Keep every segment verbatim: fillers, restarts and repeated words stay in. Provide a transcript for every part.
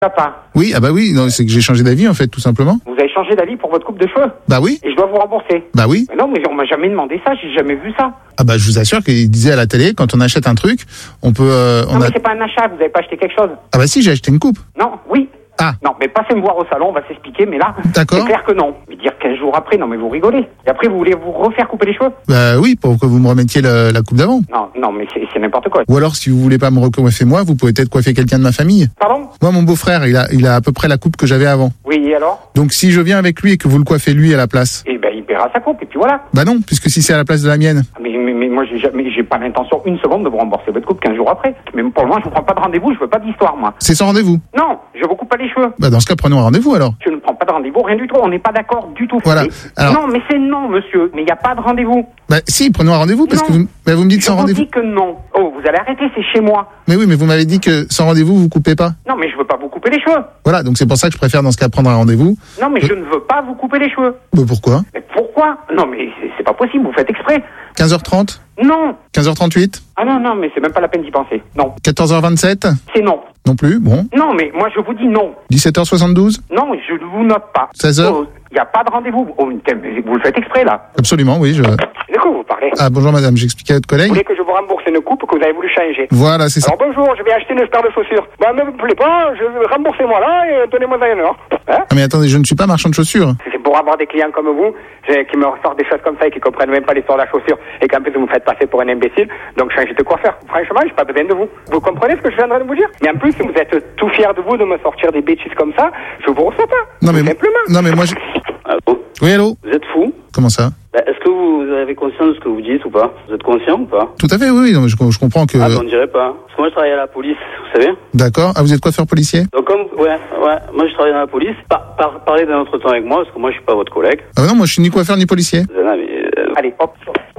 Papa. Oui, ah bah oui, non, c'est que j'ai changé d'avis en fait, tout simplement. Vous avez changé d'avis pour votre coupe de cheveux? Bah oui. Et je dois vous rembourser? Bah oui. Mais non, mais on m'a jamais demandé ça, j'ai jamais vu ça. Ah bah je vous assure qu'il disait à la télé, quand on achète un truc, on peut... Euh, on non, mais a... c'est pas un achat, vous avez pas acheté quelque chose? Ah bah si, j'ai acheté une coupe. Non, oui. Ah. Non, mais passez me voir au salon, on va s'expliquer, mais là, D'accord. c'est clair que non. Mais dire quinze jours après, non mais vous rigolez. Et après, vous voulez vous refaire couper les cheveux? Bah oui, pour que vous me remettiez la, la coupe d'avant. Non, non, mais c'est, c'est n'importe quoi. Ou alors, si vous voulez pas me recoiffer moi, vous pouvez peut-être coiffer quelqu'un de ma famille. Pardon? Moi, mon beau-frère, il a, il a à peu près la coupe que j'avais avant. Oui, et alors? Donc si je viens avec lui et que vous le coiffez lui à la place. Eh ben, il paiera sa coupe, et puis voilà. Bah non, puisque si c'est à la place de la mienne. Mais, mais, mais moi, j'ai jamais, j'ai pas l'intention une seconde de vous rembourser votre coupe quinze jours après. Même pour le moment, je vous prends pas de rendez-vous, je veux pas d'histoire, moi. C'est sans rendez-vous. Non, je vous coupe pas les cheveux. Bah dans ce cas, prenons un rendez-vous alors. Je ne prends pas de rendez-vous, rien du tout, on n'est pas d'accord du tout. Voilà. Et- Alors- Non, mais c'est non, monsieur, mais il n'y a pas de rendez-vous. Bah si, prenons un rendez-vous parce Non. que vous, bah, vous me dites Je sans vous rendez-vous. dis que non. Oh, vous allez arrêter, c'est chez moi. Mais oui, mais vous m'avez dit que sans rendez-vous, vous coupez pas. Non, mais je veux pas vous couper les cheveux. Voilà, donc c'est pour ça que je préfère dans ce cas prendre un rendez-vous. Non, mais Euh. je ne veux pas vous couper les cheveux. Bah pourquoi Mais pourquoi? Non, mais c'est, c'est pas possible, vous faites exprès. quinze heures trente Non. quinze heures trente-huit Ah non, non, mais c'est même pas la peine d'y penser. Non. quatorze heures vingt-sept C'est non. Non plus, bon. Non, mais moi, je vous dis non. dix-sept heures soixante-douze Non, je ne vous note pas. seize heures Il n'y a pas de rendez-vous. Oh, mais vous le faites exprès, là. Absolument, oui. Je... De quoi vous parlez? Ah bonjour madame, j'expliquais à votre Vous collègue. voulez que je vous rembourse une coupe que vous avez voulu changer? Voilà, c'est ça. Alors bonjour, je vais acheter une paire de chaussures. Bah, ne me plaît pas, je remboursez-moi là et donnez-moi un heure. Hein? Ah mais attendez, je ne suis pas marchand de chaussures. C'est pour avoir des clients comme vous, j'ai- qui me ressortent des choses comme ça et qui comprennent même pas l'histoire de la chaussure et qu'en plus vous me faites passer pour un imbécile, donc changez de coiffeur. Franchement, j'ai pas besoin de vous. Vous comprenez ce que je viens de vous dire? Mais en plus, si vous êtes tout fier de vous de me sortir des bêtises comme ça, je vous reçois pas. Non mais Tout simplement. non mais moi je... Allô? Oui, allô. Vous êtes fou? Comment ça? Bah, est-ce que vous avez conscience de ce que vous dites ou pas? Vous êtes conscient ou pas? Tout à fait, oui, oui, non, mais je, je comprends que... Ah, ben, on dirait pas. Parce que moi, je travaille à la police, vous savez? D'accord. Ah, vous êtes coiffeur policier? Donc, comme, ouais, ouais, moi, je travaille dans la police. Par, par, parlez d'un autre temps avec moi, parce que moi, je suis pas votre collègue. Ah non, moi je suis ni coiffeur ni policier. Zana, mais, euh, Allez, hop.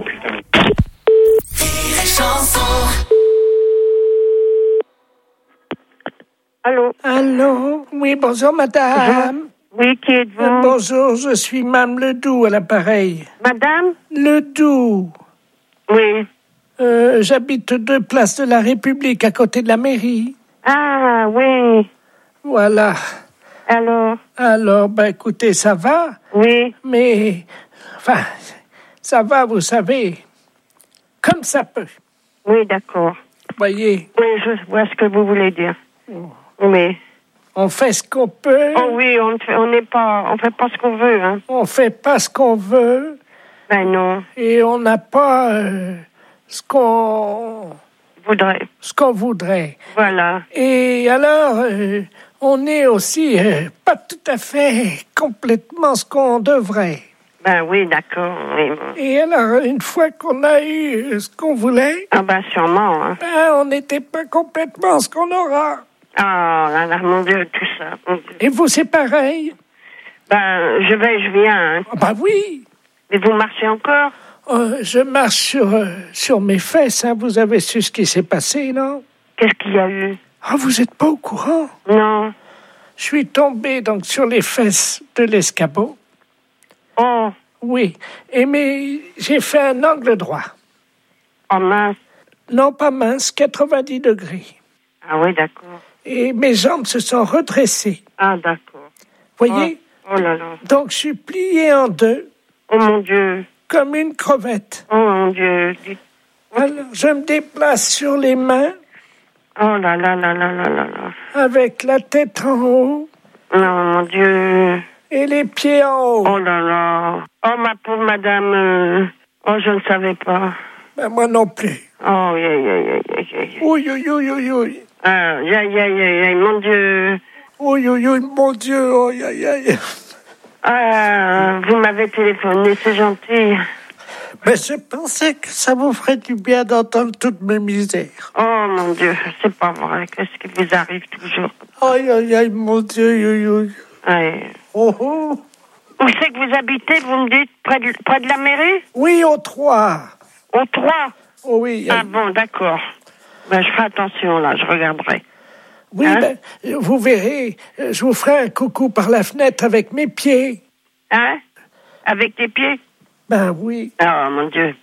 Allô? Allô? Oui, bonjour madame. Oui, qui êtes-vous? Euh, bonjour, je suis Mme Ledoux à l'appareil. Madame? Ledoux. Oui. Euh, j'habite deux places de la République à côté de la mairie. Ah, oui. Voilà. Alors? Alors, ben écoutez, ça va, Oui. mais... Enfin, ça va, vous savez, comme ça peut. Oui, d'accord. Voyez, Oui, je vois ce que vous voulez dire. Oui. on fait ce qu'on peut, Oh oui, on ne fait, on n'est pas, on fait pas ce qu'on veut, hein. on fait pas ce qu'on veut, Ben non. et on n'a pas euh, ce qu'on... Voudrais. ce qu'on voudrait. Voilà. Et alors, euh, on est aussi euh, pas tout à fait complètement ce qu'on devrait. Ben oui, d'accord. Oui. Et alors, une fois qu'on a eu euh, ce qu'on voulait, Ah ben sûrement, hein. ben, on n'était pas complètement ce qu'on aura. Ah, là, là, mon Dieu, tout ça. Mon Dieu. Et vous, c'est pareil? Ben, je vais, je viens, hein. Ah bah oui, Mais vous marchez encore? Euh, je marche sur, euh, sur mes fesses, hein. Vous avez su ce qui s'est passé, non? Qu'est-ce qu'il y a eu? Ah, vous êtes pas au courant? Non. Je suis tombé donc sur les fesses de l'escabeau. Oh, Oui, et mais j'ai fait un angle droit. oh mince. Non, pas mince, quatre-vingt-dix degrés. Ah oui, d'accord. Et mes jambes se sont redressées. Ah, d'accord. Voyez? Oh là là. Donc, je suis plié en deux, Oh mon Dieu. comme une crevette. Oh mon Dieu. Dites- Alors, je me déplace sur les mains, Oh là là là là là là là. avec la tête en haut Non, mon Dieu. et les pieds en haut. Oh là là. Oh, ma pauvre madame. euh, Oh, je ne savais pas. Ben, moi non plus. Oh, aïe, aïe, aïe, aïe, aïe, aïe. Oui, oui, oui, oui, oui. Ah, aïe, aïe, aïe, aïe, aïe, mon Dieu. Oui, oui, oui, mon Dieu, oh, aïe, aïe, aïe. Ah, vous m'avez téléphoné, c'est gentil. Mais je pensais que ça vous ferait du bien d'entendre toutes mes misères. Oh, mon Dieu, c'est pas vrai. Qu'est-ce qui vous arrive toujours? Aïe, aïe, aïe, mon Dieu, oui, oui. Aïe. Oh, oh. Où c'est que vous habitez, vous me dites? Près de, près de la mairie? Oui, au trois. Au trois? Oh, oui. Ah bon, d'accord. Ben, je ferai attention, là, je regarderai. Oui, Hein? ben, vous verrez, euh, je vous ferai un coucou par la fenêtre avec mes pieds. Hein? Avec tes pieds? Ben oui, Oh, mon Dieu.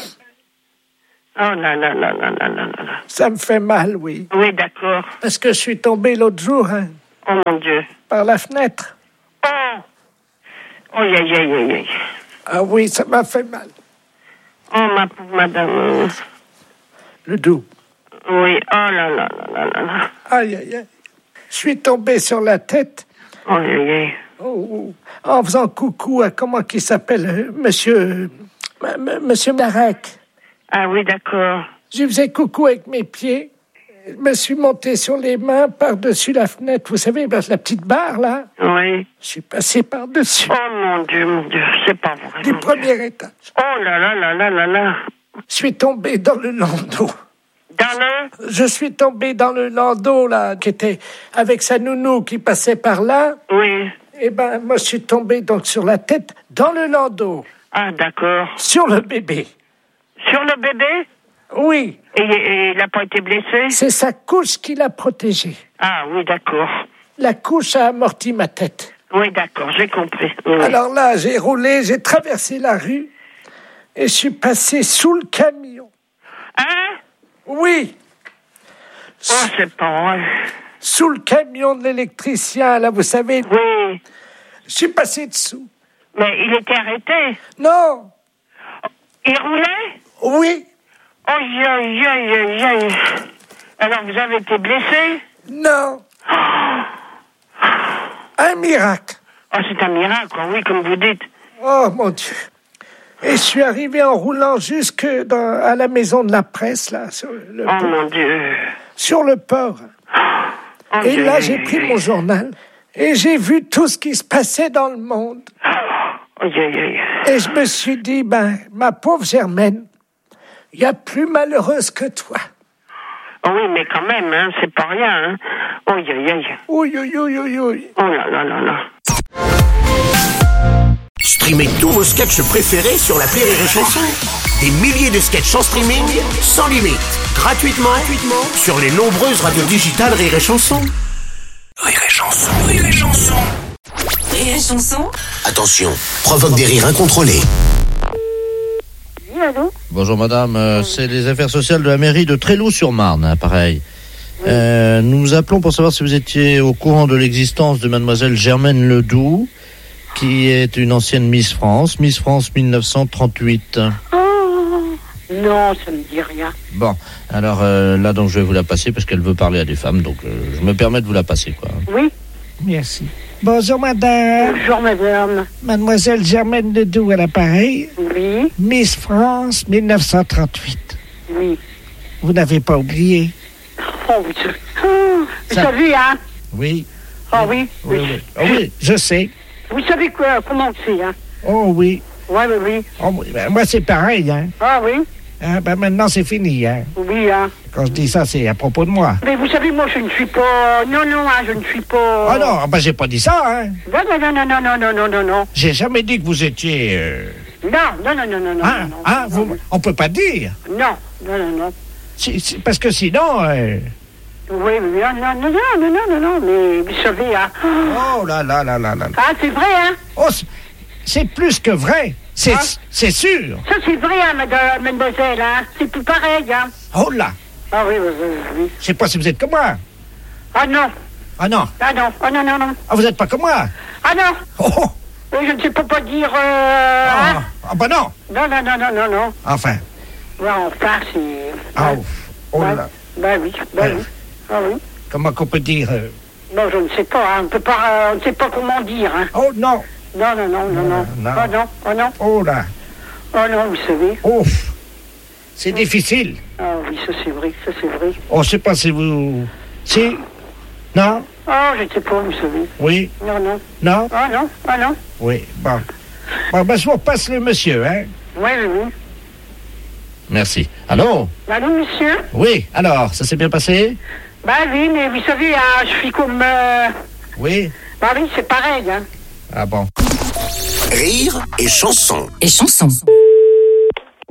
Oh là là là là là là là. ça me fait mal, oui. Oui, d'accord. Parce que je suis tombé l'autre jour, hein. Oh mon Dieu. Par la fenêtre. Oh. Oh, aïe, aïe, aïe, aïe. Ah oui, ça m'a fait mal. Oh, ma pauvre madame. Le dos. Oui, oh là là là là là là. Aïe, aïe, aïe. Je suis tombé sur la tête. Oh, aïe, aïe, aïe. Oh, en faisant coucou à comment qu'il s'appelle, euh, monsieur... euh, m- monsieur Marek. Ah oui, d'accord. Je faisais coucou avec mes pieds. Je me suis monté sur les mains par-dessus la fenêtre. Vous savez, la petite barre, là. Oui. Je suis passé par-dessus. Oh mon Dieu, mon Dieu, c'est pas vrai. Du mon premier Dieu. étage. Oh là là là là là là. Je suis tombé dans le landau. Dans le... Je suis tombé dans le landau, là, qui était avec sa nounou qui passait par là. Oui. Eh ben, moi, je suis tombé donc sur la tête dans le landau. Ah, d'accord. Sur le bébé. Sur le bébé? Oui. Et, et il n'a pas été blessé? C'est sa couche qui l'a protégé. Ah oui, d'accord. La couche a amorti ma tête. Oui, d'accord, j'ai compris. Oui. Alors là, j'ai roulé, j'ai traversé la rue et je suis passé sous le camion. Hein? Oui. Oh, c'est pas vrai. Sous le camion de l'électricien, là, vous savez. Oui. Je suis passé dessous. Mais il était arrêté? Non. Il roulait? Oui. Oh, aïe, aïe, aïe, aïe. Alors, vous avez été blessé? Non. Un miracle. Oh, c'est un miracle, oui, comme vous dites. Oh, mon Dieu. Et je suis arrivé en roulant jusque dans, à la maison de la presse, là, sur le, Oh, mon Dieu. sur le port. Oh, Et là, aïe, j'ai aïe, pris aïe. mon journal et j'ai vu tout ce qui se passait dans le monde. Oh, aïe, aïe, aïe. Et je me suis dit, ben, ma pauvre Germaine, il y a plus malheureuse que toi. Oh oui, mais quand même, hein, c'est pas rien, hein. Oh, aïe, aïe, aïe. Oui, oui, oui, oui, oui. Oh là là là là. Streamez tous vos sketchs préférés sur l'appli Rire et Chanson. Des milliers de sketchs en streaming, sans limite, gratuitement, gratuitement sur les nombreuses radios digitales Rire et Chanson. Rire et Chanson, Rire et Chanson. Rire et Chanson. Attention, provoque des rires incontrôlés. Oui, allô? Bonjour madame, euh, c'est les affaires sociales de la mairie de Tréloux-sur-Marne, hein, pareil. Euh, nous vous appelons pour savoir si vous étiez au courant de l'existence de mademoiselle Germaine Ledoux, qui est une ancienne Miss France, Miss France mille neuf cent trente-huit. Oh, non, ça me dit rien. Bon, alors euh, là donc je vais vous la passer parce qu'elle veut parler à des femmes, donc euh, je me permets de vous la passer, quoi. Oui? Merci. Bonjour, madame. Bonjour, madame. Mademoiselle Germaine Ledoux à l'appareil. Oui? Miss France mille neuf cent trente-huit. Oui. Vous n'avez pas oublié? Oh, vous savez, oh, vous Ça- savez, hein? Oui. Ah oui? Oui, oui. Oh, oui, je sais. Vous savez quoi, comment c'est, hein? Oh oui. Oui, oui, oui. Oh, oui. Ben, moi, c'est pareil, hein. Ah oui? Hein, ben, maintenant, c'est fini, hein. Oui, hein. Quand je dis ça, c'est à propos de moi. Mais vous savez, moi, je ne suis pas... Non, non, hein, je ne suis pas... Ah non, ben, j'ai pas dit ça, hein. Non, non, non, non, non, non, non, non, non, non. J'ai jamais dit que vous étiez... euh, Non, non, non, non, non, non, Hein, non, hein, non, vous... On peut pas dire. non, non, non, non. Si- si- parce que sinon... euh, Oui, oui, non, non, non, non, non, non, non, non, mais vous savez, hein... Oh là là là là là. Ah, c'est vrai, hein? Oh, c'est- c'est plus que vrai. C'est Ah. c'est sûr. Ça, c'est vrai, hein, madame, mademoiselle, hein? C'est plus pareil, hein? Oh là. Ah oui, oui, oui, oui. Je sais pas si vous êtes comme moi. Ah non, Ah non. ah non, ah non, non, non. Ah, vous êtes pas comme moi. Ah non, Oh, oh. oui, je ne sais pas pas dire... Euh... Ah, hein? ah bah non. Non, non, non, non, non, non. Enfin. Ouais, enfin, c'est... Ah, Ouais. ouf. Oh Ouais. là. Ben oui, ben Ouais. oui. Ah oui. Comment qu'on peut dire euh, Non, je ne sais pas, hein. On peut pas, euh, on ne sait pas comment dire, hein. Oh non. Non, non, non, non, non. non. Oh non, oh non, Oh là. oh non, vous savez. Ouf. C'est difficile. Ah oui, ça c'est vrai, ça c'est vrai. On sait pas si vous... Si. Non. Oh, je ne sais pas, vous savez. Oui. Non, non. Non. Oh non, oh non. Oui. Bon. Bon, ben, je vous repasse le monsieur, hein. Oui, oui, oui. Merci. Allô? Allô, monsieur? Oui, alors, ça s'est bien passé? Bah oui, mais vous savez, hein, je suis comme... Euh... Oui. Bah oui, c'est pareil, hein. Ah bon. Rire et Chanson. Et Chanson.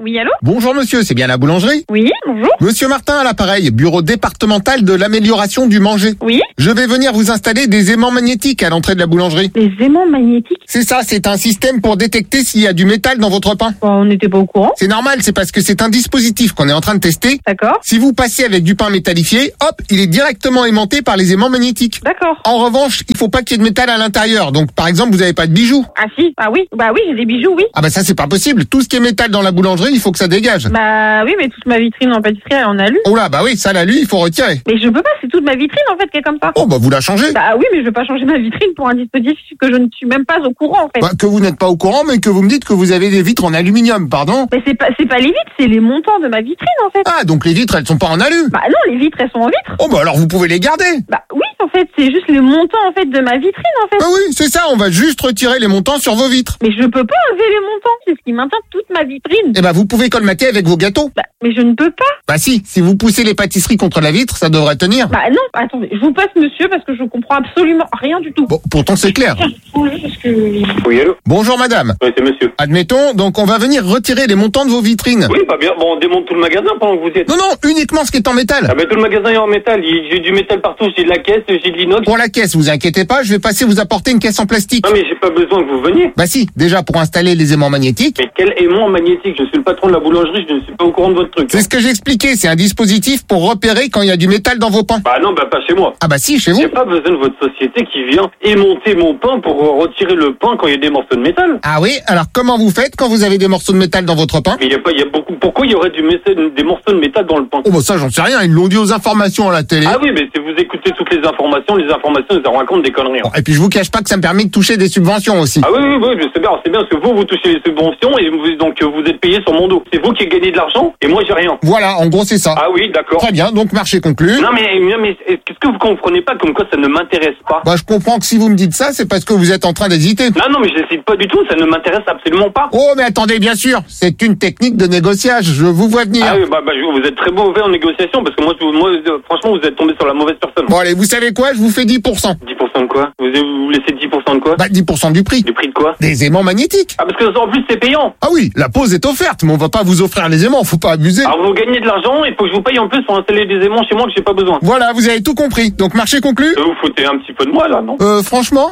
Oui, allô? Bonjour monsieur, c'est bien la boulangerie? Oui, bonjour. Monsieur Martin à l'appareil, bureau départemental de l'amélioration du manger. Oui. Je vais venir vous installer des aimants magnétiques à l'entrée de la boulangerie. Des aimants magnétiques? C'est ça, c'est un système pour détecter s'il y a du métal dans votre pain. Bon, on n'était pas au courant. C'est normal, c'est parce que c'est un dispositif qu'on est en train de tester. D'accord. Si vous passez avec du pain métallifié, hop, il est directement aimanté par les aimants magnétiques. D'accord. En revanche, il faut pas qu'il y ait de métal à l'intérieur. Donc par exemple, vous avez pas de bijoux. Ah si, ah oui, bah oui, j'ai des bijoux, oui. Ah bah ça c'est pas possible. Tout ce qui est métal dans la boulangerie, il faut que ça dégage. Bah oui, mais toute ma vitrine en pâtisserie, elle en alu. Oh là, bah oui, ça l'alu, il faut retirer. Mais je peux pas, c'est toute ma vitrine en fait qui est comme ça. Oh bah vous la changez. Bah oui, mais je veux pas changer ma vitrine pour un dispositif que je ne suis même pas au courant en fait. Bah, que vous n'êtes pas au courant, mais que vous me dites que vous avez des vitres en aluminium, pardon. Mais c'est pas, c'est pas les vitres, c'est les montants de ma vitrine en fait. Ah, donc les vitres, elles sont pas en alu. Bah non, les vitres, elles sont en vitre. Oh bah alors vous pouvez les garder. Bah oui, en fait, c'est juste les montants en fait de ma vitrine en fait. Bah oui, c'est ça, on va juste retirer les montants sur vos vitres. Mais je peux pas enlever les montants, c'est ce qui maintient toute ma vitrine. Eh bah vous pouvez colmater avec vos gâteaux. Bah, mais je ne peux pas. Bah si, si vous poussez les pâtisseries contre la vitre, ça devrait tenir. Bah non, attendez, je vous passe monsieur parce que je comprends absolument rien du tout. Bon, pourtant c'est clair. Parce que... Oui, allô? Bonjour madame. Oui, c'est monsieur. Admettons, donc on va venir retirer les montants de vos vitrines. Oui, pas bien. Bon, on démonte tout le magasin pendant que vous y êtes. Non, non, uniquement ce qui est en métal. Ah ben tout le magasin est en métal. Il- J'ai du métal partout. J'ai de la caisse, j'ai de l'inox. Pour la caisse, vous inquiétez pas, je vais passer vous apporter une caisse en plastique. Non mais j'ai pas besoin que vous veniez. Bah si, déjà pour installer les aimants magnétiques. Mais quel aimant magnétique? Je suis le patron de la boulangerie, je ne suis pas au courant de votre truc. C'est ce que j'ai expliqué, c'est un dispositif pour repérer quand il y a du métal dans vos pains. Bah non, bah pas chez moi. Ah bah si, chez vous. J'ai pas besoin de votre société qui vient émonter mon pain pour euh, retirer le pain quand il y a des morceaux de métal. Ah oui, alors comment vous faites quand vous avez des morceaux de métal dans votre pain? Mais il y a pas, il y a beaucoup. Pourquoi il y aurait du métal- des morceaux de métal dans le pain? Oh bah ça j'en sais rien, ils l'ont dit aux informations à la télé. Ah oui, mais si vous écoutez toutes les informations, les informations, elles en racontent des conneries. Bon, et puis je vous cache pas que ça me permet de toucher des subventions aussi. Ah oui, oui, oui, je sais bien, c'est bien parce que vous, vous touchez les subventions et vous, donc euh, vous êtes payé sur mon dos. C'est vous qui gagnez de l'argent et moi j'ai rien. Voilà, en gros c'est ça. Ah oui, d'accord. Très bien, donc marché conclu. Non mais, non, mais est-ce que vous comprenez pas comme quoi ça ne m'intéresse pas? Bah je comprends que si vous me dites ça, c'est parce que vous êtes en train d'hésiter. Non, non, mais je n'hésite pas du tout, ça ne m'intéresse absolument pas. Oh mais attendez, bien sûr, c'est une technique de négociage, je vous vois venir. Ah oui, bah, bah vous êtes très mauvais en négociation parce que moi, tout- moi euh, franchement, vous êtes tombé sur la mauvaise personne. Bon allez, vous savez quoi, je vous fais dix pour cent. dix pour cent de quoi? Vous, vous laissez dix pour cent de quoi? Bah dix pour cent du prix. Du prix de quoi? Des aimants magnétiques. Ah parce que en plus c'est payant. Ah oui, la pause est offerte, mais on va pas vous offrir les aimants, faut pas abuser. Alors vous gagnez de l'argent, il faut que je vous paye en plus pour installer des aimants chez moi que j'ai pas besoin. Voilà, vous avez tout compris. Donc marché conclu. Euh, Vous foutez un petit peu de moi là, non? Euh, franchement.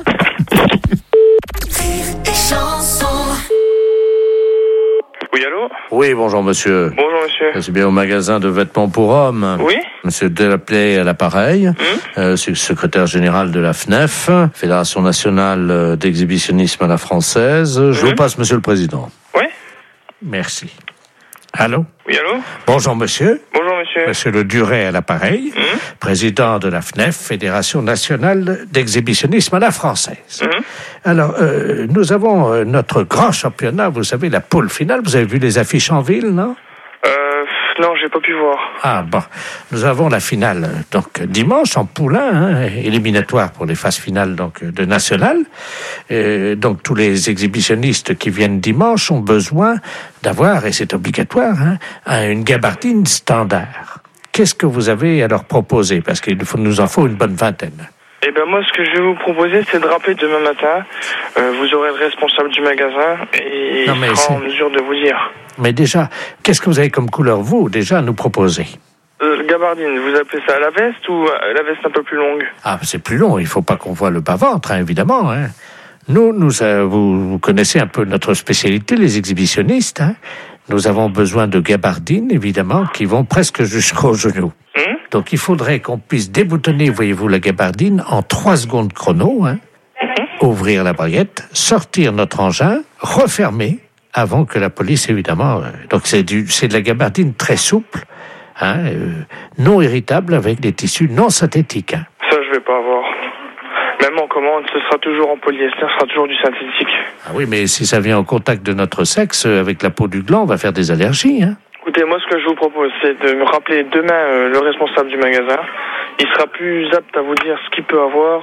Oui, allô? Oui, bonjour monsieur. Bonjour, monsieur. C'est bien au magasin de vêtements pour hommes. Oui? Monsieur Delaplay à l'appareil. Hum? Euh, c'est le secrétaire général de la F N E F, Fédération nationale euh, d'exhibitionnisme à la française. Je vous Hum? passe monsieur le président. Oui? Merci. Allô? Oui, allô? Bonjour monsieur. Bonjour, monsieur. Monsieur Le Duret à l'appareil, Hum? président de la F N E F, Fédération nationale d'exhibitionnisme à la française. Hum? Alors, euh, nous avons euh, notre grand championnat, vous savez, la poule finale. Vous avez vu les affiches en ville, non? Euh, non, j'ai pas pu voir. Ah bon, nous avons la finale euh, donc dimanche en poule un, hein, éliminatoire pour les phases finales donc de national. Euh, donc tous les exhibitionnistes qui viennent dimanche ont besoin d'avoir, et c'est obligatoire, hein, un- une gabardine standard. Qu'est-ce que vous avez à leur proposer? Parce qu'il faut, nous en faut une bonne vingtaine. Eh ben, moi, ce que je vais vous proposer, c'est de rappeler demain matin. Euh, vous aurez le responsable du magasin et Non, mais il sera c'est- en mesure de vous dire. Mais déjà, qu'est-ce que vous avez comme couleur, vous, déjà, à nous proposer? Euh, le gabardine, vous appelez ça la veste ou euh, la veste un peu plus longue? Ah, c'est plus long, il faut pas qu'on voit le bas-ventre, hein, évidemment. Hein. Nous, nous euh, vous, vous connaissez un peu notre spécialité, les exhibitionnistes. Hein. Nous avons besoin de gabardines, évidemment, qui vont presque jusqu'aux genoux. Hum? Donc, il faudrait qu'on puisse déboutonner, voyez-vous, la gabardine en trois secondes chrono, hein, ouvrir la baguette, sortir notre engin, refermer, avant que la police, évidemment... euh, donc, c'est du, c'est de la gabardine très souple, hein, euh, non irritable, avec des tissus non synthétiques. Hein. Ça, je vais pas avoir. Même en commande, ce sera toujours en polyester, ce sera toujours du synthétique. Ah oui, mais si ça vient en contact de notre sexe, euh, avec la peau du gland, on va faire des allergies, hein. Écoutez, moi, ce que je vous propose, c'est de me rappeler demain euh, le responsable du magasin. Il sera plus apte à vous dire ce qu'il peut avoir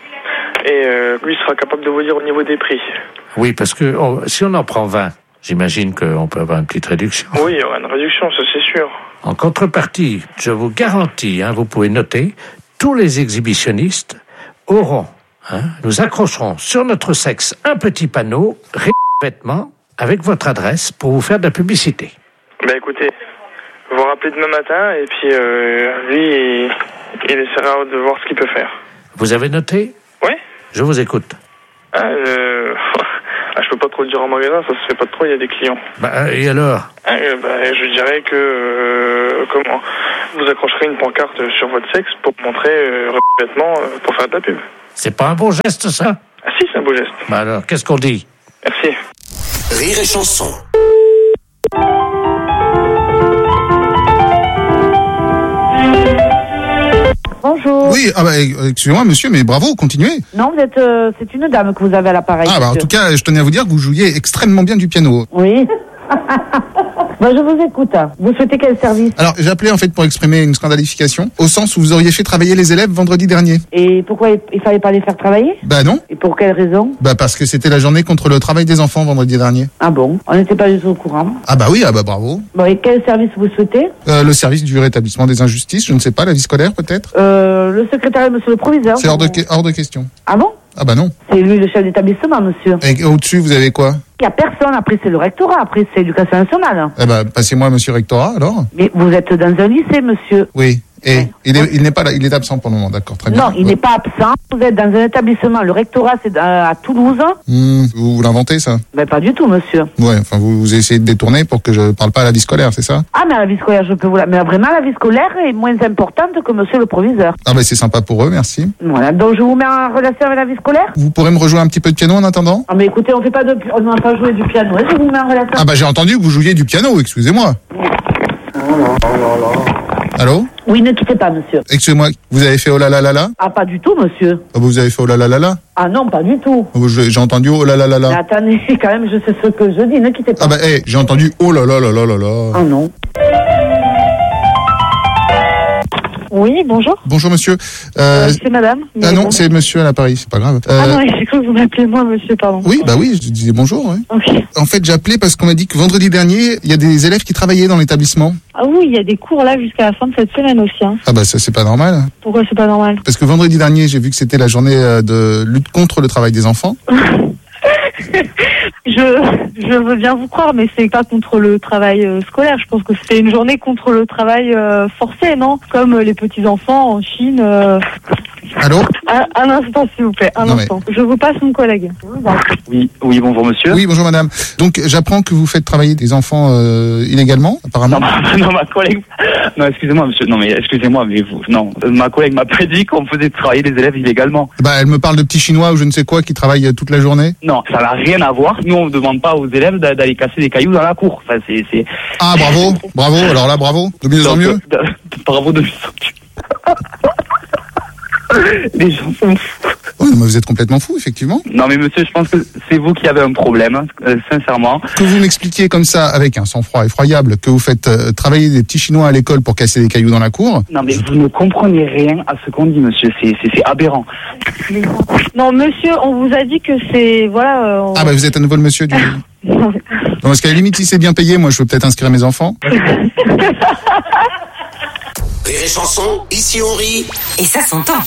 et euh, lui sera capable de vous dire au niveau des prix. Oui, parce que oh, si on en prend vingt, j'imagine qu'on peut avoir une petite réduction. Oui, il y aura une réduction, ça c'est sûr. En contrepartie, je vous garantis, hein, vous pouvez noter, tous les exhibitionnistes auront, hein, nous accrocherons sur notre sexe un petit panneau, vêtements, avec votre adresse pour vous faire de la publicité. Bah écoutez, vous rappelez demain matin et puis euh, lui, il, il essaiera de voir ce qu'il peut faire. Vous avez noté? Oui. Je vous écoute. Ah, euh... ah, je peux pas trop le dire en magasin, ça se fait pas trop, il y a des clients. Bah, et alors? Ah, euh, bah, je dirais que... Euh, comment vous accrocherez une pancarte sur votre sexe pour montrer euh, vêtements euh, pour faire de la pub. C'est pas un bon geste, ça? Ah si, c'est un beau geste. Bah alors, qu'est-ce qu'on dit? Merci. Rire et chanson. Bonjour. Oui, ah bah, excusez-moi monsieur, mais bravo, continuez. Non, vous êtes, euh, c'est une dame que vous avez à l'appareil. Ah bah en monsieur. tout cas, je tenais à vous dire que vous jouiez extrêmement bien du piano. Oui. Bah, je vous écoute. Vous souhaitez quel service? Alors, j'ai appelé en fait pour exprimer une scandalification, au sens où vous auriez fait travailler les élèves vendredi dernier. Et pourquoi il, il fallait pas les faire travailler? Bah non. Et pour quelle raison? Bah parce que c'était la journée contre le travail des enfants vendredi dernier. Ah bon? On n'était pas du tout au courant. Ah bah oui, ah bah bravo. Bon, et quel service vous souhaitez? Euh, le service du rétablissement des injustices, je ne sais pas, la vie scolaire peut-être. Euh, le secrétaire, monsieur le proviseur. C'est hors de, hors de question. Ah bon? Ah bah non. C'est lui le chef d'établissement, monsieur. Et au-dessus, vous avez quoi? Il n'y a personne, après c'est le rectorat, après c'est l'éducation nationale. Eh bah passez-moi monsieur rectorat alors. Mais vous êtes dans un lycée, monsieur. Oui. Et il, est, il n'est pas là, il est absent pour le moment, d'accord, très bien. Non, il ouais. n'est pas absent. Vous êtes dans un établissement. Le rectorat, c'est à, à Toulouse. Mmh, vous vous l'inventez, ça? Mais pas du tout, monsieur. Ouais, enfin, vous, vous essayez de détourner pour que je parle pas à la vie scolaire, c'est ça? Ah, mais la vie scolaire, je peux vous la... Mais vraiment, la vie scolaire est moins importante que monsieur le proviseur. Ah bah c'est sympa pour eux, merci. Voilà, donc je vous mets en relation avec la vie scolaire. Vous pourrez me rejouer un petit peu de piano en attendant? Ah, mais écoutez, on fait pas de... On n'a pas joué du piano. Je vous mets en relation. Ah bah j'ai entendu que vous jouiez du piano, excusez-moi. Allô? Oui, ne quittez pas, monsieur. Excusez-moi, vous avez fait oh là là là là? Ah, pas du tout, monsieur. Ah, vous avez fait oh là là là là? Ah non, pas du tout. Ah, j'ai entendu oh là là là Mais là. attendez, quand même, je sais ce que je dis, ne quittez pas. Ah bah hey, j'ai entendu oh là là là là là là. Ah non. Oui, bonjour. Bonjour monsieur. Euh... Euh, c'est madame. Ah non, bon. c'est monsieur à l'appareil, c'est pas grave. Euh... Ah non, j'ai cru que vous m'appelez moi, monsieur, pardon. Oui, bah oui, je disais bonjour. Ouais. Ok. En fait, j'ai appelé parce qu'on m'a dit que vendredi dernier, il y a des élèves qui travaillaient dans l'établissement. Ah oui, il y a des cours là jusqu'à la fin de cette semaine aussi. Hein. Ah bah ça, c'est pas normal. Pourquoi c'est pas normal? Parce que vendredi dernier, j'ai vu que c'était la journée de lutte contre le travail des enfants. je, je veux bien vous croire, mais c'est pas contre le travail euh, scolaire. Je pense que c'était une journée contre le travail euh, forcé, non? Comme euh, les petits-enfants en Chine. Euh... Allô? Un, un instant, s'il vous plaît, un Non, instant. Mais... Je vous passe mon collègue. Oui, oui, bonjour monsieur. Oui, bonjour madame. Donc j'apprends que vous faites travailler des enfants euh, illégalement, apparemment. Non, ma, non, ma collègue... Non, excusez-moi monsieur, non mais excusez-moi, mais vous... Non, ma collègue m'a pas dit qu'on faisait travailler des élèves illégalement. Bah elle me parle de petits chinois ou je ne sais quoi qui travaillent toute la journée. Non, ça n'a rien à voir. Nous, on ne demande pas aux élèves d'aller casser des cailloux dans la cour. Enfin, c'est... c'est... Ah bravo, bravo, alors là bravo, de mieux en mieux. De, bravo de mieux en mieux. Les gens sont fous. Oui, mais vous êtes complètement fou, effectivement. Non, mais monsieur, je pense que c'est vous qui avez un problème, euh, sincèrement. Que vous m'expliquiez comme ça, avec un sang-froid effroyable, que vous faites euh, travailler des petits Chinois à l'école pour casser des cailloux dans la cour. Non, mais vous ne comprenez rien à ce qu'on dit, monsieur. C'est, c'est, c'est aberrant. Non, monsieur, on vous a dit que c'est... Voilà... Euh, on... Ah, bah vous êtes à nouveau le monsieur du... Non, parce qu'à la limite, si c'est bien payé, moi, je peux peut-être inscrire mes enfants. Rire et chanson, ici on rit. Et ça s'entend.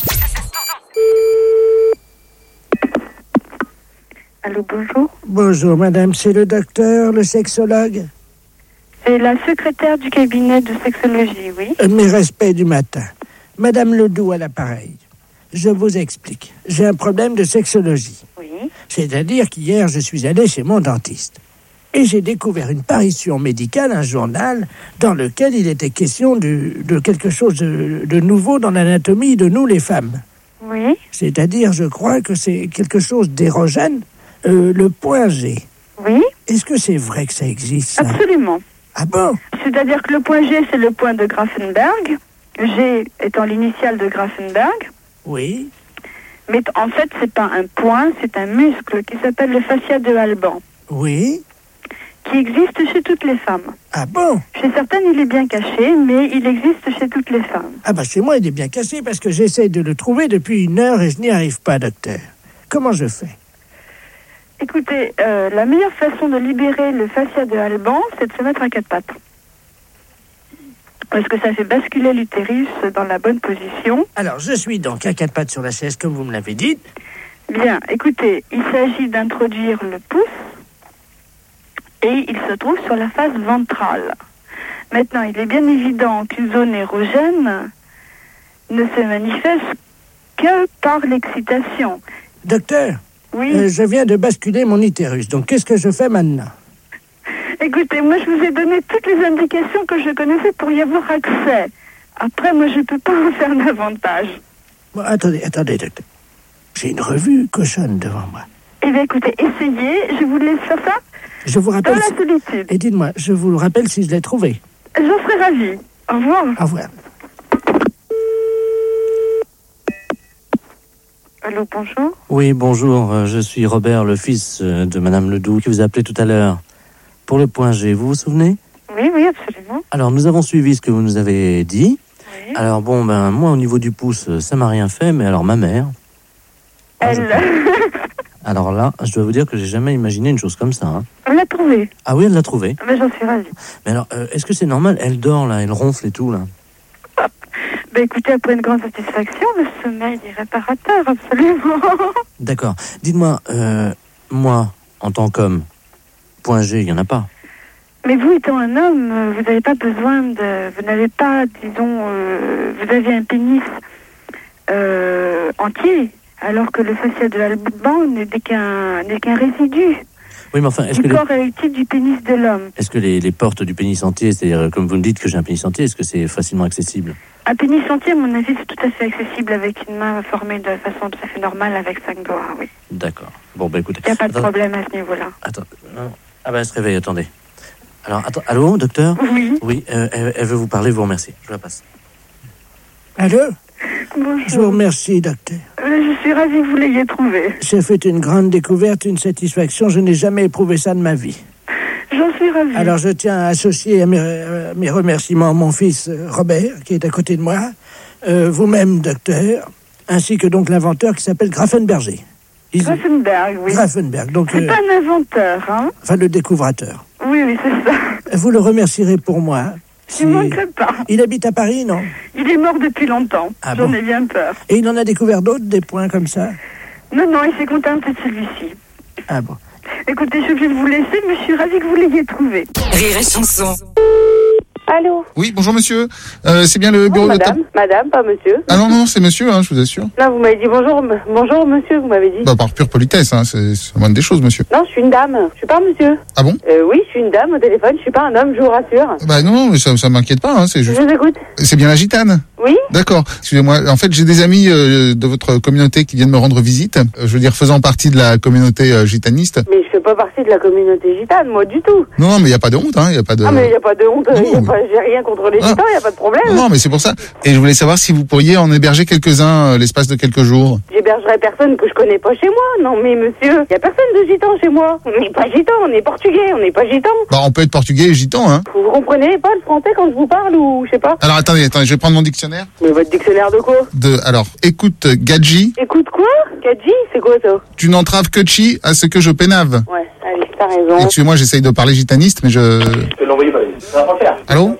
Allô, bonjour. Bonjour, madame, c'est le docteur, le sexologue. C'est la secrétaire du cabinet de sexologie, oui. Euh, mes respects du matin. Madame Ledoux à l'appareil. Je vous explique. J'ai un problème de sexologie. Oui. C'est-à-dire qu'hier, je suis allé chez mon dentiste. Et j'ai découvert une parution médicale, un journal, dans lequel il était question de, de quelque chose de, de nouveau dans l'anatomie de nous, les femmes. Oui. C'est-à-dire, je crois que c'est quelque chose d'érogène, euh, le point G. Oui. Est-ce que c'est vrai que ça existe, ça? Absolument. Ah bon? C'est-à-dire que le point G, c'est le point de Grafenberg. G étant l'initiale de Grafenberg. Oui. Mais en fait, c'est pas un point, c'est un muscle qui s'appelle le fascia de Alban. Oui. Qui existe chez toutes les femmes. Ah bon? Chez certaines, il est bien caché, mais il existe chez toutes les femmes. Ah bah chez moi, il est bien caché parce que j'essaie de le trouver depuis une heure et je n'y arrive pas, docteur. Comment je fais? Écoutez, euh, la meilleure façon de libérer le fascia de Alban, c'est de se mettre à quatre pattes. Parce que ça fait basculer l'utérus dans la bonne position. Alors, je suis donc à quatre pattes sur la chaise, comme vous me l'avez dit. Bien, écoutez, il s'agit d'introduire le pouce et il se trouve sur la face ventrale. Maintenant, il est bien évident qu'une zone érogène ne se manifeste que par l'excitation. Docteur, oui. euh, je viens de basculer mon utérus, donc qu'est-ce que je fais maintenant? Écoutez, moi je vous ai donné toutes les indications que je connaissais pour y avoir accès. Après, moi je peux pas en faire davantage. Bon, attendez, attendez, docteur. J'ai une revue cochonne devant moi. Eh bien écoutez, essayez, je vous laisse faire ça. Je vous rappelle... Dans la si... solitude. Et dites-moi, je vous le rappelle si je l'ai trouvé. J'en serais ravie. Au revoir. Au revoir. Allô, bonjour. Oui, bonjour, euh, je suis Robert, le fils euh, de Madame Ledoux, qui vous a appelé tout à l'heure pour le point G, vous vous souvenez? Oui, oui, absolument. Alors, nous avons suivi ce que vous nous avez dit. Oui. Alors, bon, ben, moi, au niveau du pouce, ça m'a rien fait, mais alors, ma mère... Elle... Alors là, je dois vous dire que j'ai jamais imaginé une chose comme ça. Hein. Elle l'a trouvée. Ah oui, elle l'a trouvée. Mais j'en suis ravie. Mais alors, euh, est-ce que c'est normal? Elle dort, là, elle ronfle et tout, là. Ben écoutez, après une grande satisfaction, le sommeil est réparateur, absolument. D'accord. Dites-moi, euh, moi, en tant qu'homme, point G, il n'y en a pas. Mais vous étant un homme, vous n'avez pas besoin de... Vous n'avez pas, disons, euh, vous avez un pénis euh, entier, alors que le fascia de l'alban n'est qu'un n'est qu'un résidu. Oui, mais enfin, est-ce du que corps les... érectile du pénis de l'homme. Est-ce que les, les portes du pénis entier, c'est-à-dire, comme vous me dites que j'ai un pénis entier, est-ce que c'est facilement accessible? Un pénis entier, à mon avis, c'est tout à fait accessible avec une main formée de façon tout à fait normale avec cinq doigts, oui. D'accord. Bon, bah écoutez... Il n'y a pas de attends... problème à ce niveau-là. Attends, non. Ah ben, elle se réveille, attendez. Alors, attends, allô, docteur? Oui. Oui, euh, elle, elle veut vous parler, vous remercie. Je la passe. Allô? Bonjour. Je vous remercie, docteur. Euh, je suis ravie que vous l'ayez trouvé. J'ai fait une grande découverte, une satisfaction. Je n'ai jamais éprouvé ça de ma vie. J'en suis ravie. Alors, je tiens à associer à mes, à mes remerciements mon fils euh, Robert, qui est à côté de moi, euh, vous-même, docteur, ainsi que donc l'inventeur qui s'appelle Grafenberger. Ils... Grafenberg, oui. Grafenberg, donc... C'est euh... pas un inventeur, hein? Enfin, le découvrateur. Oui, oui, c'est ça. Vous le remercierez pour moi. Je ne manquerai pas. Il habite à Paris, non? Il est mort depuis longtemps. Ah J'en bon? ai bien peur. Et il en a découvert d'autres, des points comme ça? Non, non, il s'est contenté de celui-ci. Ah bon? Écoutez, je vais vous laisser, mais je suis ravie que vous l'ayez trouvé. Rire et chanson. Allô? Oui, bonjour monsieur. Euh, c'est bien le bureau oh, de... Madame, madame, pas monsieur. Ah non, non, c'est monsieur, hein, je vous assure. Là, vous m'avez dit bonjour, m- bonjour monsieur, vous m'avez dit. Bah, par pure politesse, hein, c'est, c'est la moindre des choses, monsieur. Non, je suis une dame, je suis pas un monsieur. Ah bon? Euh, oui, je suis une dame au téléphone, je suis pas un homme, je vous rassure. Bah non, non, mais ça, ça m'inquiète pas, hein, c'est juste... Je vous écoute. C'est bien la gitane? Oui. D'accord. Excusez-moi. En fait, j'ai des amis euh, de votre communauté qui viennent me rendre visite. Euh, je veux dire, faisant partie de la communauté euh, gitaniste. Mais je fais pas partie de la communauté gitane, moi, du tout. Non, non, mais il n'y a pas de honte, hein. Il y a pas de... Ah, mais il n'y a pas de honte, Non, y a mais- pas, j'ai rien contre les Ah. gitans, il n'y a pas de problème. Non, non, mais c'est pour ça. Et je voulais savoir si vous pourriez en héberger quelques-uns euh, l'espace de quelques jours. J'hébergerai personne que je connais pas chez moi. Non, mais monsieur, il y a personne de gitan chez moi. On n'est pas gitan, on est portugais, on n'est pas gitan. Bah, on peut être portugais et gitan, hein. Vous comprenez pas le français quand je vous parle ou je sais pas? Alors, attendez, attendez, je vais prendre mon dictionnaire. Mais votre dictionnaire de quoi? De, alors, écoute, Gadji, Écoute quoi? Kadji, c'est quoi ça? tu n'entraves que chi à ce que je pénave. Ouais, allez, t'as raison. Excusez-moi, j'essaye de parler gitaniste, mais je... Je vais l'envoyer pas. Ça va pas faire. Allô?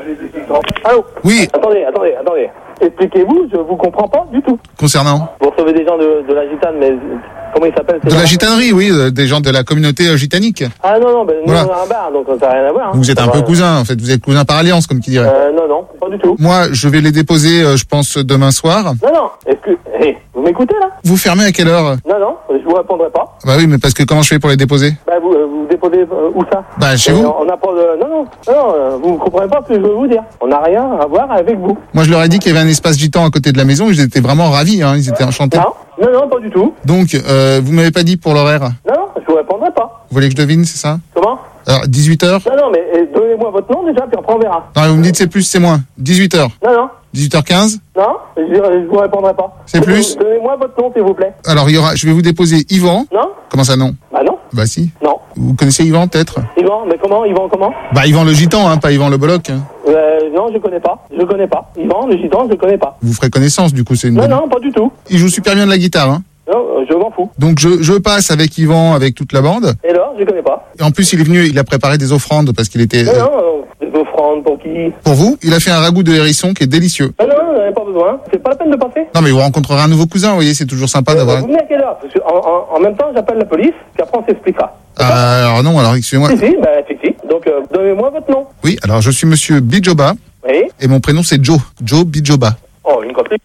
Allô? Oui. Attendez, attendez, attendez. Expliquez-vous, je vous comprends pas du tout. Concernant? Vous recevez des gens de, de la gitane, mais comment ils s'appellent ces De la gens? gitanerie, oui, euh, des gens de la communauté euh, gitanique. Ah non, non, ben nous Voilà. on a un bar, donc ça n'a rien à voir. hein. Vous êtes un Ça peu va. cousin, en fait. Vous êtes cousin par alliance, comme qui dirait. Euh, non, non, pas du tout. Moi, je vais les déposer, euh, je pense, demain soir. Non, non, est-ce que... Hey, vous m'écoutez là? Vous fermez à quelle heure? Non, non, je vous répondrai pas. Bah oui, mais parce que comment je fais pour les déposer? Bah vous, euh, vous déposez euh, où ça? Bah, chez Euh, vous. On n'a pas de... Non, non, non, euh, vous ne comprenez pas ce que je veux vous dire. On n'a rien à voir avec vous. Moi, je leur ai dit qu'il y avait un espace gitan à côté de la maison et ils étaient vraiment ravis, hein. Ils étaient enchantés. Non, non, non, pas du tout. Donc, euh, vous m'avez pas dit pour l'horaire. Non, non, je vous répondrai pas. Vous voulez que je devine, c'est ça? Comment? Alors, dix-huit heures? Non, non, mais euh, donnez-moi votre nom déjà, puis après on verra. Non, vous me dites c'est plus, c'est moins. dix-huit heures. Non, non, dix-huit heures quinze? non, je, je vous répondrai pas. C'est plus? Donnez-moi votre nom, s'il vous plaît. Alors, il y aura, je vais vous déposer Yvan. Non? Comment ça, non? Bah non, Bah si. non. Vous connaissez Yvan, peut-être? Yvan, mais comment? Yvan, comment? Bah, Yvan le gitan, hein, pas Yvan le bolloc. hein. Euh, non, je connais pas. Je connais pas. Yvan, le gitan, je connais pas. Vous ferez connaissance, du coup, c'est une Non, bonne... non, pas du tout. Il joue super bien de la guitare, hein. Non, euh, je m'en fous. Donc, je, je passe avec Yvan, avec toute la bande. Et alors, je connais pas. Et en plus, il est venu, il a préparé des offrandes parce qu'il était... Non, euh, non, euh, des offrandes pour qui? Pour vous, il a fait un ragoût de hérisson qui est délicieux. Non, non, vous n'avez pas besoin. C'est pas la peine de passer. Non, mais vous rencontrerez un nouveau cousin, vous voyez, c'est toujours sympa Euh, d'avoir... Vous venez à quelle heure? Parce que en, en, en même temps, j'appelle la police, puis après on s'expliquera. Euh, alors non, alors excusez-moi. Si, si, bah, si, si. Donc, euh, donnez-moi votre nom. Oui, alors je suis monsieur Bijoba. Oui. Et mon prénom c'est Joe. Joe Bijoba. Oh, une copie.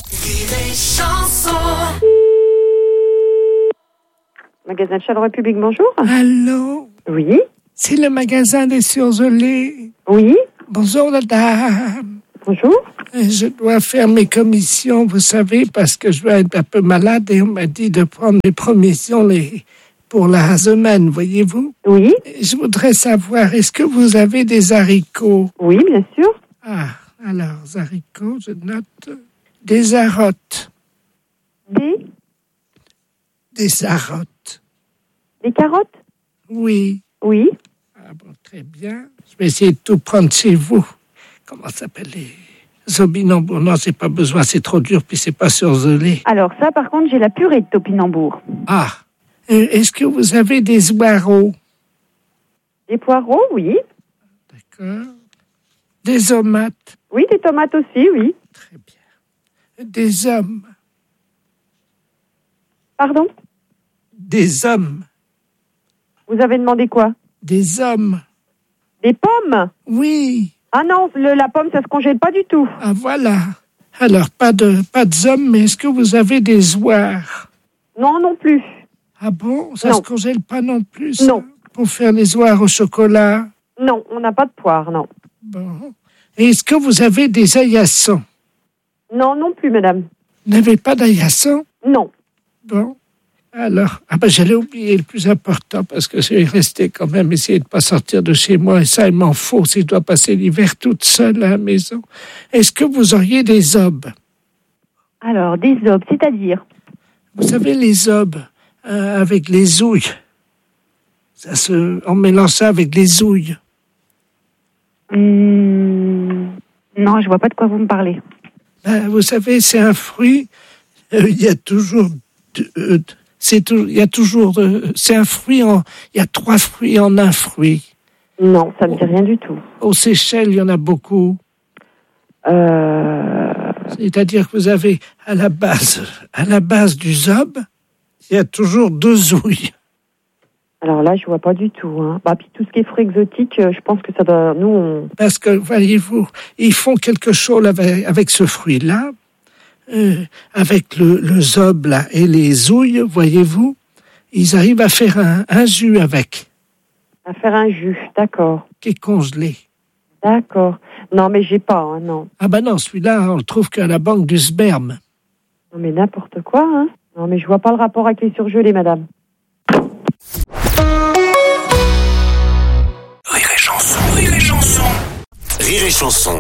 Magasin de Charleroi Public, bonjour. Allô? Oui. C'est le magasin des surgelés. Oui. Bonjour, madame. Bonjour. Je dois faire mes commissions, vous savez, parce que je vais être un peu malade et on m'a dit de prendre mes provisions les... pour la semaine, voyez-vous? Oui. Je voudrais savoir, est-ce que vous avez des haricots? Oui, bien sûr. Ah, alors, haricots, je note. Des arottes. Des? Des arottes. Des carottes? Oui. Oui. Ah bon, très bien. Je vais essayer de tout prendre chez vous. Comment ça s'appelle les topinambours? Non, c'est pas besoin, c'est trop dur, puis c'est pas surgelé. Alors ça, par contre, j'ai la purée de topinambour. Ah. Euh, est-ce que vous avez des oireaux? Des poireaux, oui. D'accord. Des tomates? Oui, des tomates aussi, oui. Très bien. Des hommes? Pardon? Des hommes. Vous avez demandé quoi? Des hommes. Des pommes? Oui. Ah non, le, la pomme, ça se congèle pas du tout. Ah voilà. Alors, pas de pas d'hommes, mais est-ce que vous avez des oies? Non, non plus. Ah bon? Ça non. se congèle pas non plus? Ça, non. Pour faire les oies au chocolat? Non, on n'a pas de poire, non. Bon. Et est-ce que vous avez des aillassons? Non, non plus, madame. Vous n'avez pas d'aillassons? Non. Bon. Alors, ah ben j'allais oublier le plus important parce que je vais rester quand même essayer de ne pas sortir de chez moi et ça, il m'en faut si je dois passer l'hiver toute seule à la maison. Est-ce que vous auriez des obes? Alors, des obes, c'est-à-dire? Vous savez, les obes euh, avec les ouilles. Ça se, on mélange ça avec les ouilles. Mmh, non, je vois pas de quoi vous me parlez. Ben, vous savez, c'est un fruit. Euh, il y a toujours... De, euh, C'est tout, il y a toujours, euh, c'est un fruit en, il y a trois fruits en un fruit. Non, ça me dit rien du tout. Aux Seychelles, il y en a beaucoup. Euh... C'est-à-dire que vous avez à la base, à la base du zob, il y a toujours deux ouilles. Alors là, je vois pas du tout. Hein. Bah, puis tout ce qui est fruits exotiques, je pense que ça doit, nous, on... Parce que voyez-vous, ils font quelque chose avec, avec ce fruit-là. Euh, avec le, le zob là, et les ouilles, voyez-vous, ils arrivent à faire un, un jus avec. À faire un jus, d'accord. Qui est congelé. D'accord. Non, mais j'ai pas, hein, non. Ah ben non, celui-là, on le trouve qu'à la banque du sperme. Non, mais n'importe quoi, hein. Non, mais je vois pas le rapport avec les surgelés, madame. Rire et chanson, rire et chanson. Rire et chanson.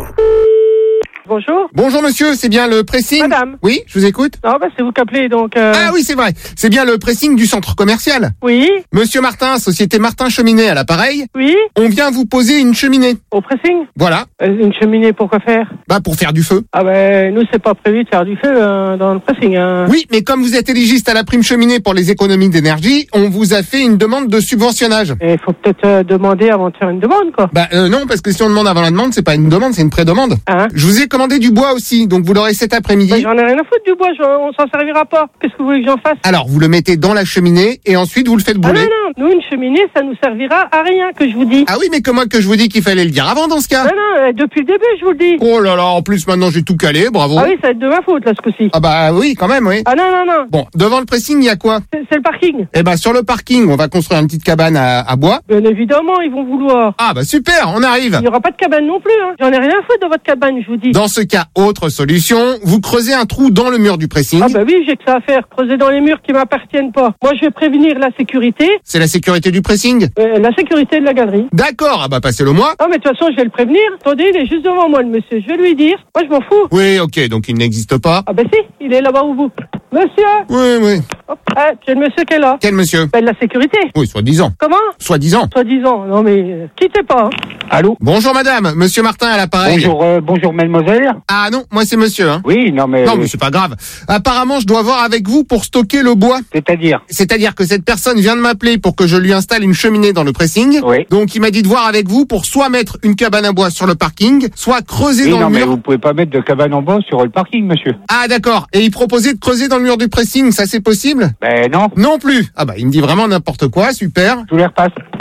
Bonjour. Bonjour monsieur, c'est bien le pressing? Madame. Oui, je vous écoute. Non, bah c'est vous qui appelez donc. Euh... Ah oui, c'est vrai. C'est bien le pressing du centre commercial. Oui. Monsieur Martin, société Martin Cheminée à l'appareil. Oui. On vient vous poser une cheminée. Au pressing? Voilà. Euh, une cheminée pour quoi faire? Bah pour faire du feu. Ah ben nous c'est pas prévu de faire du feu euh, dans le pressing. Hein. Oui, mais comme vous êtes éligiste à la prime cheminée pour les économies d'énergie, on vous a fait une demande de subventionnage. Il faut peut-être euh, demander avant de faire une demande quoi. Bah euh, non, parce que si on demande avant la demande, c'est pas une demande, c'est une pré-demande. Hein? Je vous ai commandé du bois aussi. Donc vous l'aurez cet après-midi. Bah, j'en ai rien à foutre du bois, on s'en servira pas. Qu'est-ce que vous voulez que j'en fasse? Alors vous le mettez dans la cheminée et ensuite vous le faites brûler. Ah non, non, nous une cheminée ça nous servira à rien que je vous dis. Ah oui, mais comment que je vous dis qu'il fallait le dire avant dans ce cas? Non, non, depuis le début je vous le dis. Oh là là, en plus maintenant j'ai tout calé, bravo. Ah oui, ça va être de ma faute là ce coup-ci. Ah bah oui, quand même, oui. Ah non, non, non. Bon, devant le pressing, il y a quoi? C'est le parking. Eh ben sur le parking, on va construire une petite cabane à, à bois. Bien évidemment, ils vont vouloir. Ah bah super, on arrive. Il n'y aura pas de cabane non plus, hein. J'en ai rien à foutre de votre cabane, je vous dis. Dans ce cas, autre solution, vous creusez un trou dans le mur du pressing. Ah bah oui, j'ai que ça à faire, creuser dans les murs qui m'appartiennent pas. Moi, je vais prévenir la sécurité. C'est la sécurité du pressing? Euh, la sécurité de la galerie. D'accord, ah bah passez-le moi. Ah mais de toute façon, je vais le prévenir. Attendez, il est juste devant moi, le monsieur. Je vais lui dire. Moi, je m'en fous. Oui, ok, donc il n'existe pas. Ah bah si, il est là-bas au bout. Monsieur. Oui, oui. Hop, ah, c'est le monsieur qui est là. Quel monsieur? Ben, de la sécurité. Oui, soi-disant. Comment? Soi-disant. Soi-disant. Non mais, euh, quittez pas. Hein. Allô? Bonjour madame, monsieur Martin à l'appareil. Bonjour, euh, bonjour mademoiselle. Ah non, moi c'est monsieur, hein. Oui, non mais... Non mais c'est pas grave. Apparemment, je dois voir avec vous pour stocker le bois. C'est-à-dire? C'est-à-dire que cette personne vient de m'appeler pour que je lui installe une cheminée dans le pressing. Oui. Donc il m'a dit de voir avec vous pour soit mettre une cabane à bois sur le parking, soit creuser oui, dans non, le mur. Mais vous pouvez pas mettre de cabane en bois sur le parking, monsieur. Ah d'accord. Et il proposait de creuser dans le mur du pressing, ça c'est possible? Ben non. Non plus. Ah bah il me dit vraiment n'importe quoi, super. Je vous les repasse.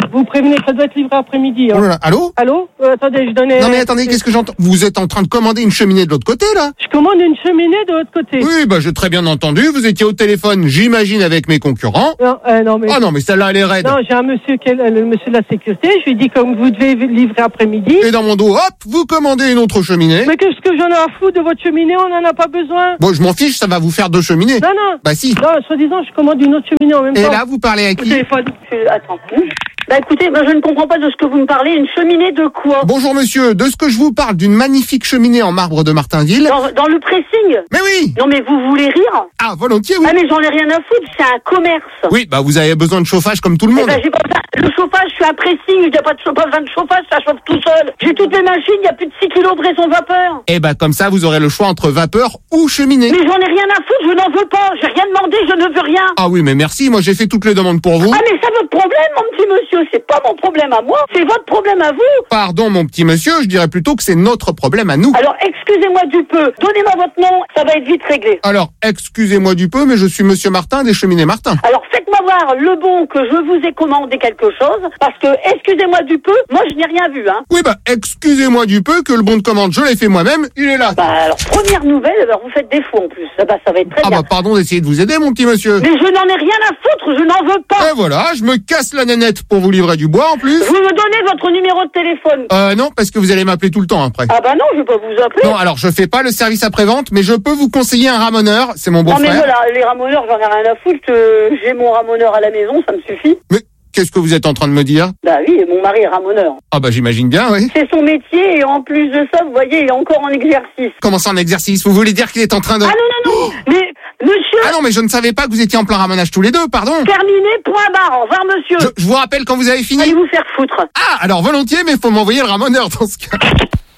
Vous prévenez, ça doit être livré après-midi. Hein. Oh là là, allô? Allô euh, Attendez, je donnais... Non mais attendez, qu'est-ce que j'entends? Vous êtes en train de commander une cheminée de l'autre côté, là? Je commande une cheminée de l'autre côté. Oui, bah j'ai très bien entendu, vous étiez au téléphone, j'imagine, avec mes concurrents. Non, euh, non mais... Ah non, mais celle-là, elle est raide. Non, j'ai un monsieur, qui est, le monsieur de la sécurité, je lui dis comme vous devez livrer après-midi. Et dans mon dos, hop, vous commandez une autre cheminée. Mais qu'est-ce que j'en ai à foutre de votre cheminée? On n'en a pas besoin. Bon, je m'en fiche, ça va vous faire deux cheminées. Non, non. Bah si. Non, soi-disant, je commande une autre cheminée en même Et temps. là, vous parlez à qui? Téléphone. Attends. Bah écoutez, bah, je ne comprends pas de ce que vous me parlez. Une cheminée de quoi? Bonjour monsieur, de ce que je vous parle d'une magnifique cheminée en marbre de Martinville. Dans, dans le pressing? Mais oui. Non mais vous voulez rire? Ah, volontiers, oui. Ah mais j'en ai rien à foutre, c'est un commerce. Oui, bah vous avez besoin de chauffage comme tout le monde. Eh ben, j'ai pas besoin. Le chauffage, je suis un pressing, il n'y a pas de chauffage, pas besoin de chauffage, ça chauffe tout seul. J'ai toutes mes machines, il y a plus de six kilos de raison vapeur. Et bah comme ça, vous aurez le choix entre vapeur ou cheminée. Mais j'en ai rien à foutre, je n'en veux pas. J'ai rien demandé, je ne veux rien. Ah oui, mais merci, moi j'ai fait toutes les demandes pour vous. Ah mais ça votre problème, mon petit monsieur, c'est pas mon problème à moi, c'est votre problème à vous. Pardon mon petit monsieur, je dirais plutôt que c'est notre problème à nous. Alors excusez-moi du peu, donnez-moi votre nom, ça va être vite réglé. Alors, excusez-moi du peu, mais je suis monsieur Martin des Cheminées Martin. Alors faites-moi voir le bon que je vous ai commandé quelque chose, parce que excusez-moi du peu, moi je n'ai rien vu, hein. Oui bah, excusez-moi du peu que le bon de commande, je l'ai fait moi-même, il est là. Bah alors, première nouvelle, alors vous faites défaut en plus, ça, bah, ça va être très Ah bien. bah pardon d'essayer de vous aider mon petit monsieur. Mais je n'en ai rien à foutre, je n'en veux pas. Et voilà, je me casse la nénette pour vous livrer du bois en plus. Vous me donnez votre numéro de téléphone. Euh non, parce que vous allez m'appeler tout le temps après. Ah bah non, je vais pas vous appeler. Non, alors je fais pas le service après-vente, mais je peux vous conseiller un ramoneur, c'est mon Non mais beau-frère. voilà, les ramoneurs, j'en ai rien à foutre, euh, j'ai mon ramoneur à la maison, ça me suffit. Mais qu'est-ce que vous êtes en train de me dire? Bah oui, mon mari est ramoneur. Ah bah j'imagine bien, oui. C'est son métier et en plus de ça, vous voyez, il est encore en exercice. Comment ça en exercice? Vous voulez dire qu'il est en train de... Ah non, non, non, mais monsieur... Ah non, mais je ne savais pas que vous étiez en plein ramonage tous les deux, pardon. Terminé, point barre, au revoir monsieur. Je, je vous rappelle quand vous avez fini. Allez vous faire foutre. Ah, alors volontiers, mais faut m'envoyer le ramoneur dans ce cas.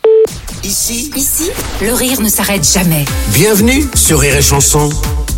Ici, Ici, le rire ne s'arrête jamais. bienvenue sur Rire et Chanson.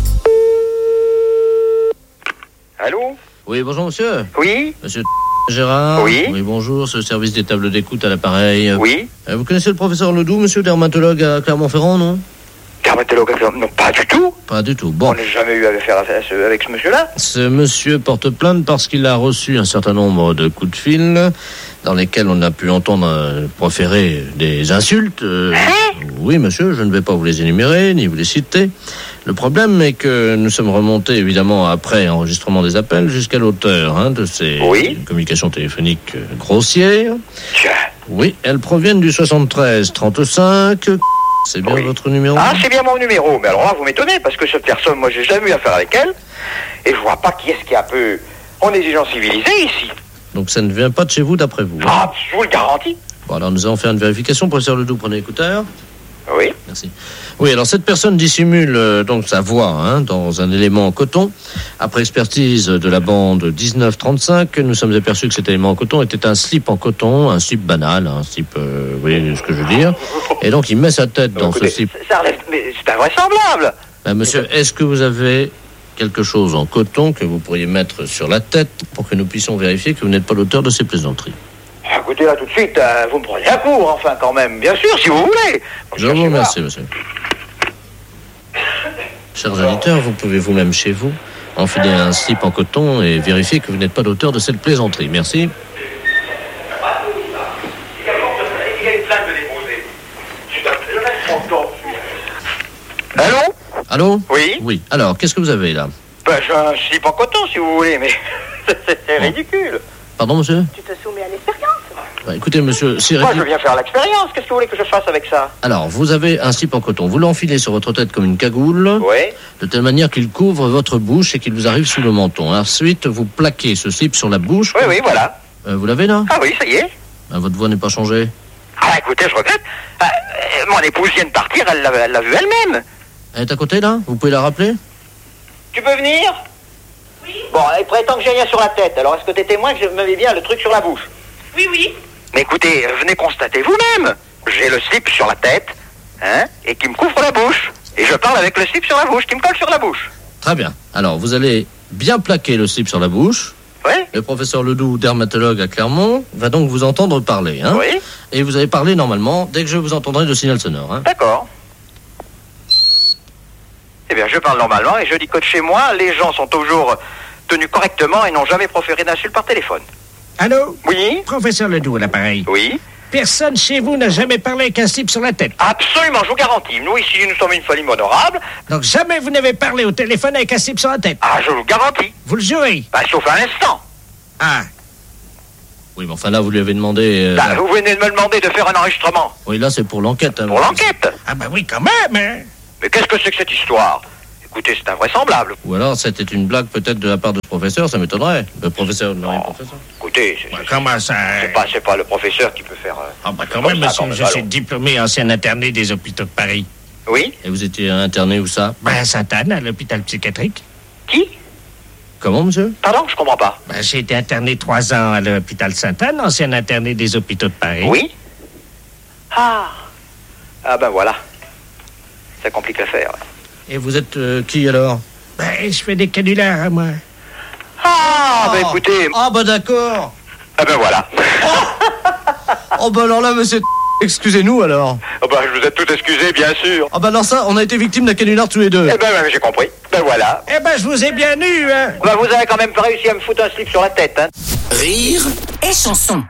Allô? Oui, bonjour monsieur. Oui? Monsieur Gérard. Oui. Oui, bonjour, c'est le service des tables d'écoute à l'appareil. Oui. Euh, Vous connaissez le professeur Ledoux, monsieur dermatologue à Clermont-Ferrand, non? Dermatologue, non, pas du tout. Pas du tout. Bon. On n'a jamais eu affaire à ce- avec ce monsieur-là. Ce monsieur porte plainte parce qu'il a reçu un certain nombre de coups de fil dans lesquels on a pu entendre euh, proférer des insultes. Euh, oui, monsieur, je ne vais pas vous les énumérer ni vous les citer. Le problème est que nous sommes remontés, évidemment, après enregistrement des appels, jusqu'à l'auteur hein, de ces Oui. communications téléphoniques euh, grossières. Tiens. Oui, elles proviennent du soixante-treize trente-cinq. C'est bien Oui. votre numéro? Ah, c'est bien mon numéro. Mais alors là, vous m'étonnez, parce que cette personne, moi, j'ai jamais eu affaire avec elle. Et je vois pas qui est-ce qui est un peu... On est des gens civilisés ici. Donc ça ne vient pas de chez vous, d'après vous hein? Ah, je vous le garantis. Bon, alors nous allons faire une vérification. Professeur Ledoux, prenez l'écouteur. Oui. Merci. Oui, alors cette personne dissimule euh, donc sa voix hein, dans un élément en coton. Après expertise de la bande dix-neuf trente-cinq, nous sommes aperçus que cet élément en coton était un slip en coton, un slip banal, un slip, euh, vous voyez ce que je veux dire. Et donc il met sa tête dans Écoutez, ce slip. Ça relève... Mais c'est invraisemblable. Ben, monsieur, est-ce que vous avez quelque chose en coton que vous pourriez mettre sur la tête pour que nous puissions vérifier que vous n'êtes pas l'auteur de ces plaisanteries? Écoutez, là, tout de suite, euh, vous me prenez à court, enfin, quand même. Bien sûr, si vous voulez. Je vous remercie, monsieur. Chers auditeurs, vous pouvez vous-même chez vous enfiler un slip en coton et vérifier que vous n'êtes pas l'auteur de cette plaisanterie. Merci. Allô? Allô? Oui? Oui. Alors, qu'est-ce que vous avez là? Ben, j'ai un slip en coton, si vous voulez, mais c'est ridicule. Pardon, monsieur? Tu te soumets à l'expérience. Bah, écoutez, monsieur, c'est Moi, je ridicule. viens faire l'expérience. Qu'est-ce que vous voulez que je fasse avec ça? Alors, vous avez un slip en coton. Vous l'enfilez sur votre tête comme une cagoule, Oui. de telle manière qu'il couvre votre bouche et qu'il vous arrive sous le menton. Ensuite, vous plaquez ce slip sur la bouche. Oui, oui, voilà. Euh, vous l'avez là? Ah oui, ça y est. Ah, votre voix n'est pas changée. Ah, écoutez, je regrette. Ah, euh, mon épouse vient de partir, elle l'a elle l'a vu elle-même. Elle est à côté là? Vous pouvez la rappeler? Tu peux venir? Oui. Bon, il prétend que j'ai rien sur la tête. Alors, est-ce que t'es témoin que je me mets bien le truc sur la bouche? Oui, oui. Mais écoutez, venez constater vous-même. J'ai le slip sur la tête, hein, et qui me couvre la bouche. Et je parle avec le slip sur la bouche, qui me colle sur la bouche. Très bien. Alors, vous allez bien plaquer le slip sur la bouche. Oui. Le professeur Ledoux, dermatologue à Clermont, va donc vous entendre parler. Hein, oui. Et vous allez parler normalement dès que je vous entendrai le signal sonore. Hein. D'accord. Eh bien, je parle normalement et je dis que de chez moi, les gens sont toujours tenus correctement et n'ont jamais proféré d'insultes par téléphone. Allô? Oui? Professeur Ledoux, à l'appareil. Oui? Personne chez vous n'a jamais parlé avec un slip sur la tête. Absolument, je vous garantis. Nous, ici, nous sommes une famille honorable. Donc jamais vous n'avez parlé au téléphone avec un slip sur la tête. Ah, je vous garantis. Vous le jurez? Bah, sauf un instant. Ah. Oui, mais enfin là, vous lui avez demandé... Euh, Bah, là... vous venez de me demander de faire un enregistrement. Oui, là, c'est pour l'enquête. Hein, pour l'enquête? Ah bah oui, quand même, hein. Mais qu'est-ce que c'est que cette histoire? Écoutez, c'est invraisemblable. Ou alors, c'était une blague peut-être de la part de ce professeur, ça m'étonnerait. Le professeur, non, non. professeur. Écoutez, c'est, bah, comment ça? C'est pas, c'est pas le professeur qui peut faire... Euh, ah bah quand même, monsieur, je suis diplômé ancien interné des hôpitaux de Paris. Oui? Et vous étiez interné où ça? Ben à Sainte-Anne, à l'hôpital psychiatrique. Qui? Comment, monsieur? Pardon, je comprends pas. Ben j'ai été interné trois ans à l'hôpital Sainte-Anne, ancien interné des hôpitaux de Paris. Oui? Ah. Ah ben voilà. Ça complique l'affaire. Et vous êtes euh, qui alors? Ben, je fais des canulars, moi. Ah, oh. ben écoutez... Ah, ben d'accord. Ah ben voilà. Oh, oh ben alors là, monsieur... Excusez-nous alors. Oh ben, je vous ai tout excusé, bien sûr. Ah ben alors ça, on a été victimes d'un canular tous les deux. Eh ben, ben j'ai compris. Ben voilà. Eh ben, je vous ai bien eu, hein. Ben, vous avez quand même pas réussi à me foutre un slip sur la tête, hein. Rire et chanson.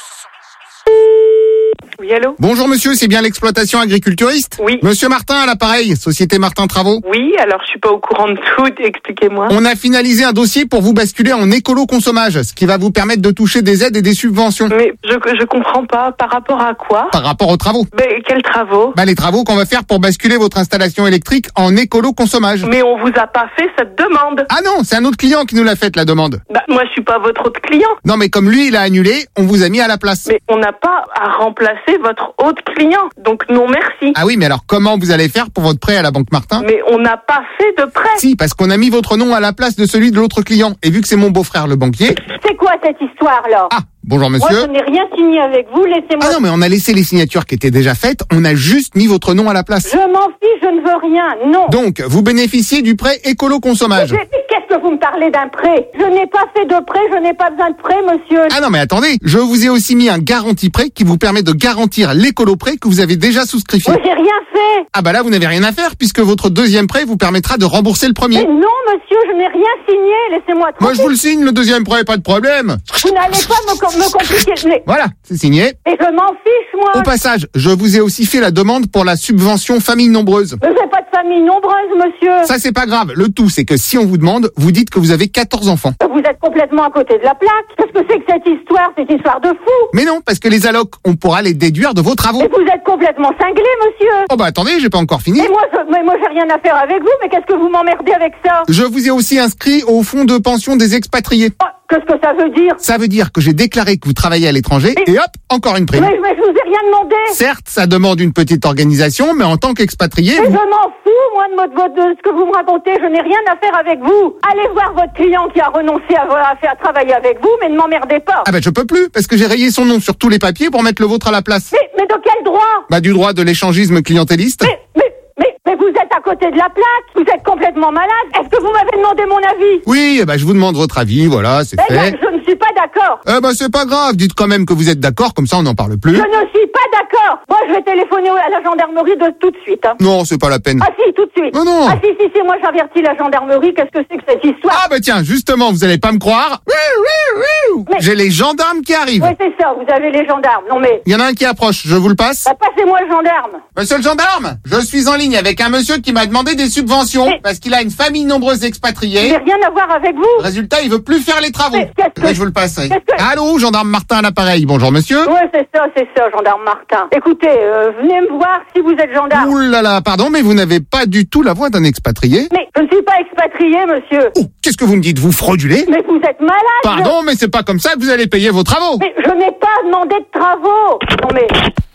Oui, allô? Bonjour monsieur, c'est bien l'exploitation agriculturiste? Oui. Monsieur Martin à l'appareil, Société Martin Travaux? Oui, alors je suis pas au courant de tout, expliquez-moi. On a finalisé un dossier pour vous basculer en écolo-consommage, ce qui va vous permettre de toucher des aides et des subventions. Mais je, je comprends pas, par rapport à quoi? Par rapport aux travaux. Mais quels travaux? Bah les travaux qu'on va faire pour basculer votre installation électrique en écolo-consommage. Mais on vous a pas fait cette demande. Ah non, c'est un autre client qui nous l'a faite la demande. Bah moi je suis pas votre autre client. Non mais comme lui il a annulé, on vous a mis à la place. Mais on n'a pas à remplacer votre autre client, donc non merci. Ah oui, mais alors comment vous allez faire pour votre prêt à la Banque Martin? Mais on n'a pas fait de prêt. Si, parce qu'on a mis votre nom à la place de celui de l'autre client. Et vu que c'est mon beau-frère le banquier... C'est quoi cette histoire-là? Ah, bonjour monsieur. Moi je n'ai rien signé avec vous, laissez-moi... Ah non, mais on a laissé les signatures qui étaient déjà faites, on a juste mis votre nom à la place. Je m'en fiche, je ne veux rien, non. Donc, vous bénéficiez du prêt écolo-consommage. Qu'est-ce que vous me parlez d'un prêt? Je n'ai pas fait de prêt, je n'ai pas besoin de prêt, monsieur. Ah non, mais attendez, je vous ai aussi mis un garantie prêt qui vous permet de garantir l'écolo-prêt que vous avez déjà souscription. Moi j'ai rien fait. Ah bah là, vous n'avez rien à faire puisque votre deuxième prêt vous permettra de rembourser le premier. Mais non, monsieur, je n'ai rien signé, laissez-moi tranquille. Moi, je vous le signe, le deuxième prêt, pas de problème. Vous n'allez pas me, com- me compliquer... Mais... Voilà, c'est signé. Et je m'en fiche, moi. Au passage, je vous ai aussi fait la demande pour la subvention famille nombreuse. Mais j'ai pas de famille nombreuse, monsieur. Ça, c'est pas grave. Le tout, c'est que si on vous demande, vous dites que vous avez quatorze enfants. Vous êtes complètement à côté de la plaque. Qu'est-ce que c'est que cette histoire, cette histoire de fou? Mais non, parce que les allocs, on pourra les déduire de vos travaux. Mais vous êtes complètement cinglé, monsieur. Oh bah attendez, j'ai pas encore fini. Et moi, je, mais moi, j'ai rien à faire avec vous, mais qu'est-ce que vous m'emmerdez avec ça? Je vous ai aussi inscrit au fonds de pension des expatriés. Oh, qu'est-ce que ça veut dire? Ça veut dire que j'ai déclaré que vous travaillez à l'étranger, mais... et hop, encore une prime. Mais, mais je vous ai rien demandé. Certes, ça demande une petite organisation, mais en tant qu'expatrié... Mais vous... je m'en fous, moi, de, votre, de ce que vous me racontez. Je n'ai rien à faire avec vous. Allez voir votre client qui a renoncé à, à, faire, à travailler avec vous, mais ne m'emmerdez pas. Ah bah je peux plus, parce que j'ai rayé son nom sur tous les papiers pour mettre le vôtre à la place. Mais, mais de quel droit? Bah du droit de l'échangisme clientéliste. Mais, mais, mais, mais vous êtes à côté de la plaque. Vous êtes complètement malade. Est-ce que vous m'avez demandé mon avis? Oui, bah je vous demande votre avis, voilà, c'est eh fait. Ben, je ne suis pas d'accord. Eh bah c'est pas grave, dites quand même que vous êtes d'accord, comme ça on n'en parle plus. Je ne suis pas d'accord. Moi, je vais téléphoner à la gendarmerie de tout de suite. Hein. Non, c'est pas la peine. Ah si, tout de suite. Non, non. Ah si, si, si, moi j'avertis la gendarmerie. Qu'est-ce que c'est que cette histoire? Ah bah tiens, justement, vous allez pas me croire. Mais... J'ai les gendarmes qui arrivent. Oui, c'est ça, vous avez les gendarmes. Non mais... Il y en a un qui approche, je vous le passe. Bah, passez-moi le gendarme. Monsieur le gendarme, je suis en ligne avec un monsieur qui m'a demandé des subventions mais... parce qu'il a une famille nombreuse d'expatriés. J'ai rien à voir avec vous. Résultat, il veut plus faire les travaux. Mais qu'est-ce que... Mais je vous le passerai. Que... Allô, gendarme Martin à l'appareil. Bonjour monsieur. Oui, c'est ça, c'est ça, gendarme Martin. Écoutez, euh, venez me voir si vous êtes gendarme. Ouh là là, pardon, mais vous n'avez pas du tout la voix d'un expatrié. Mais je ne suis pas expatrié, monsieur. Oh, qu'est-ce que vous me dites? Vous fraudulez? Mais vous êtes malade. Pardon, mais c'est pas comme ça que vous allez payer vos travaux. Mais je n'ai pas demandé de travaux. Non mais...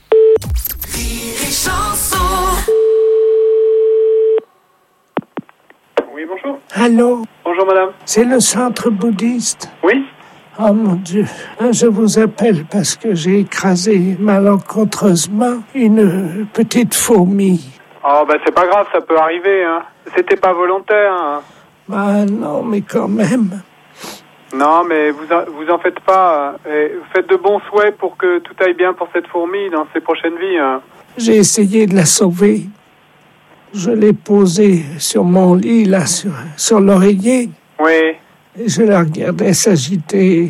Oui, bonjour. Allô? Bonjour, madame. C'est le centre bouddhiste? Oui. Oh mon Dieu, je vous appelle parce que j'ai écrasé malencontreusement une petite fourmi. Oh, ben c'est pas grave, ça peut arriver, hein. C'était pas volontaire, hein. Ah non, mais quand même. Non, mais vous en, vous en faites pas. Et faites de bons souhaits pour que tout aille bien pour cette fourmi dans ses prochaines vies, hein. J'ai essayé de la sauver. Je l'ai posée sur mon lit, là, sur, sur l'oreiller. Oui. Et je la regardais s'agiter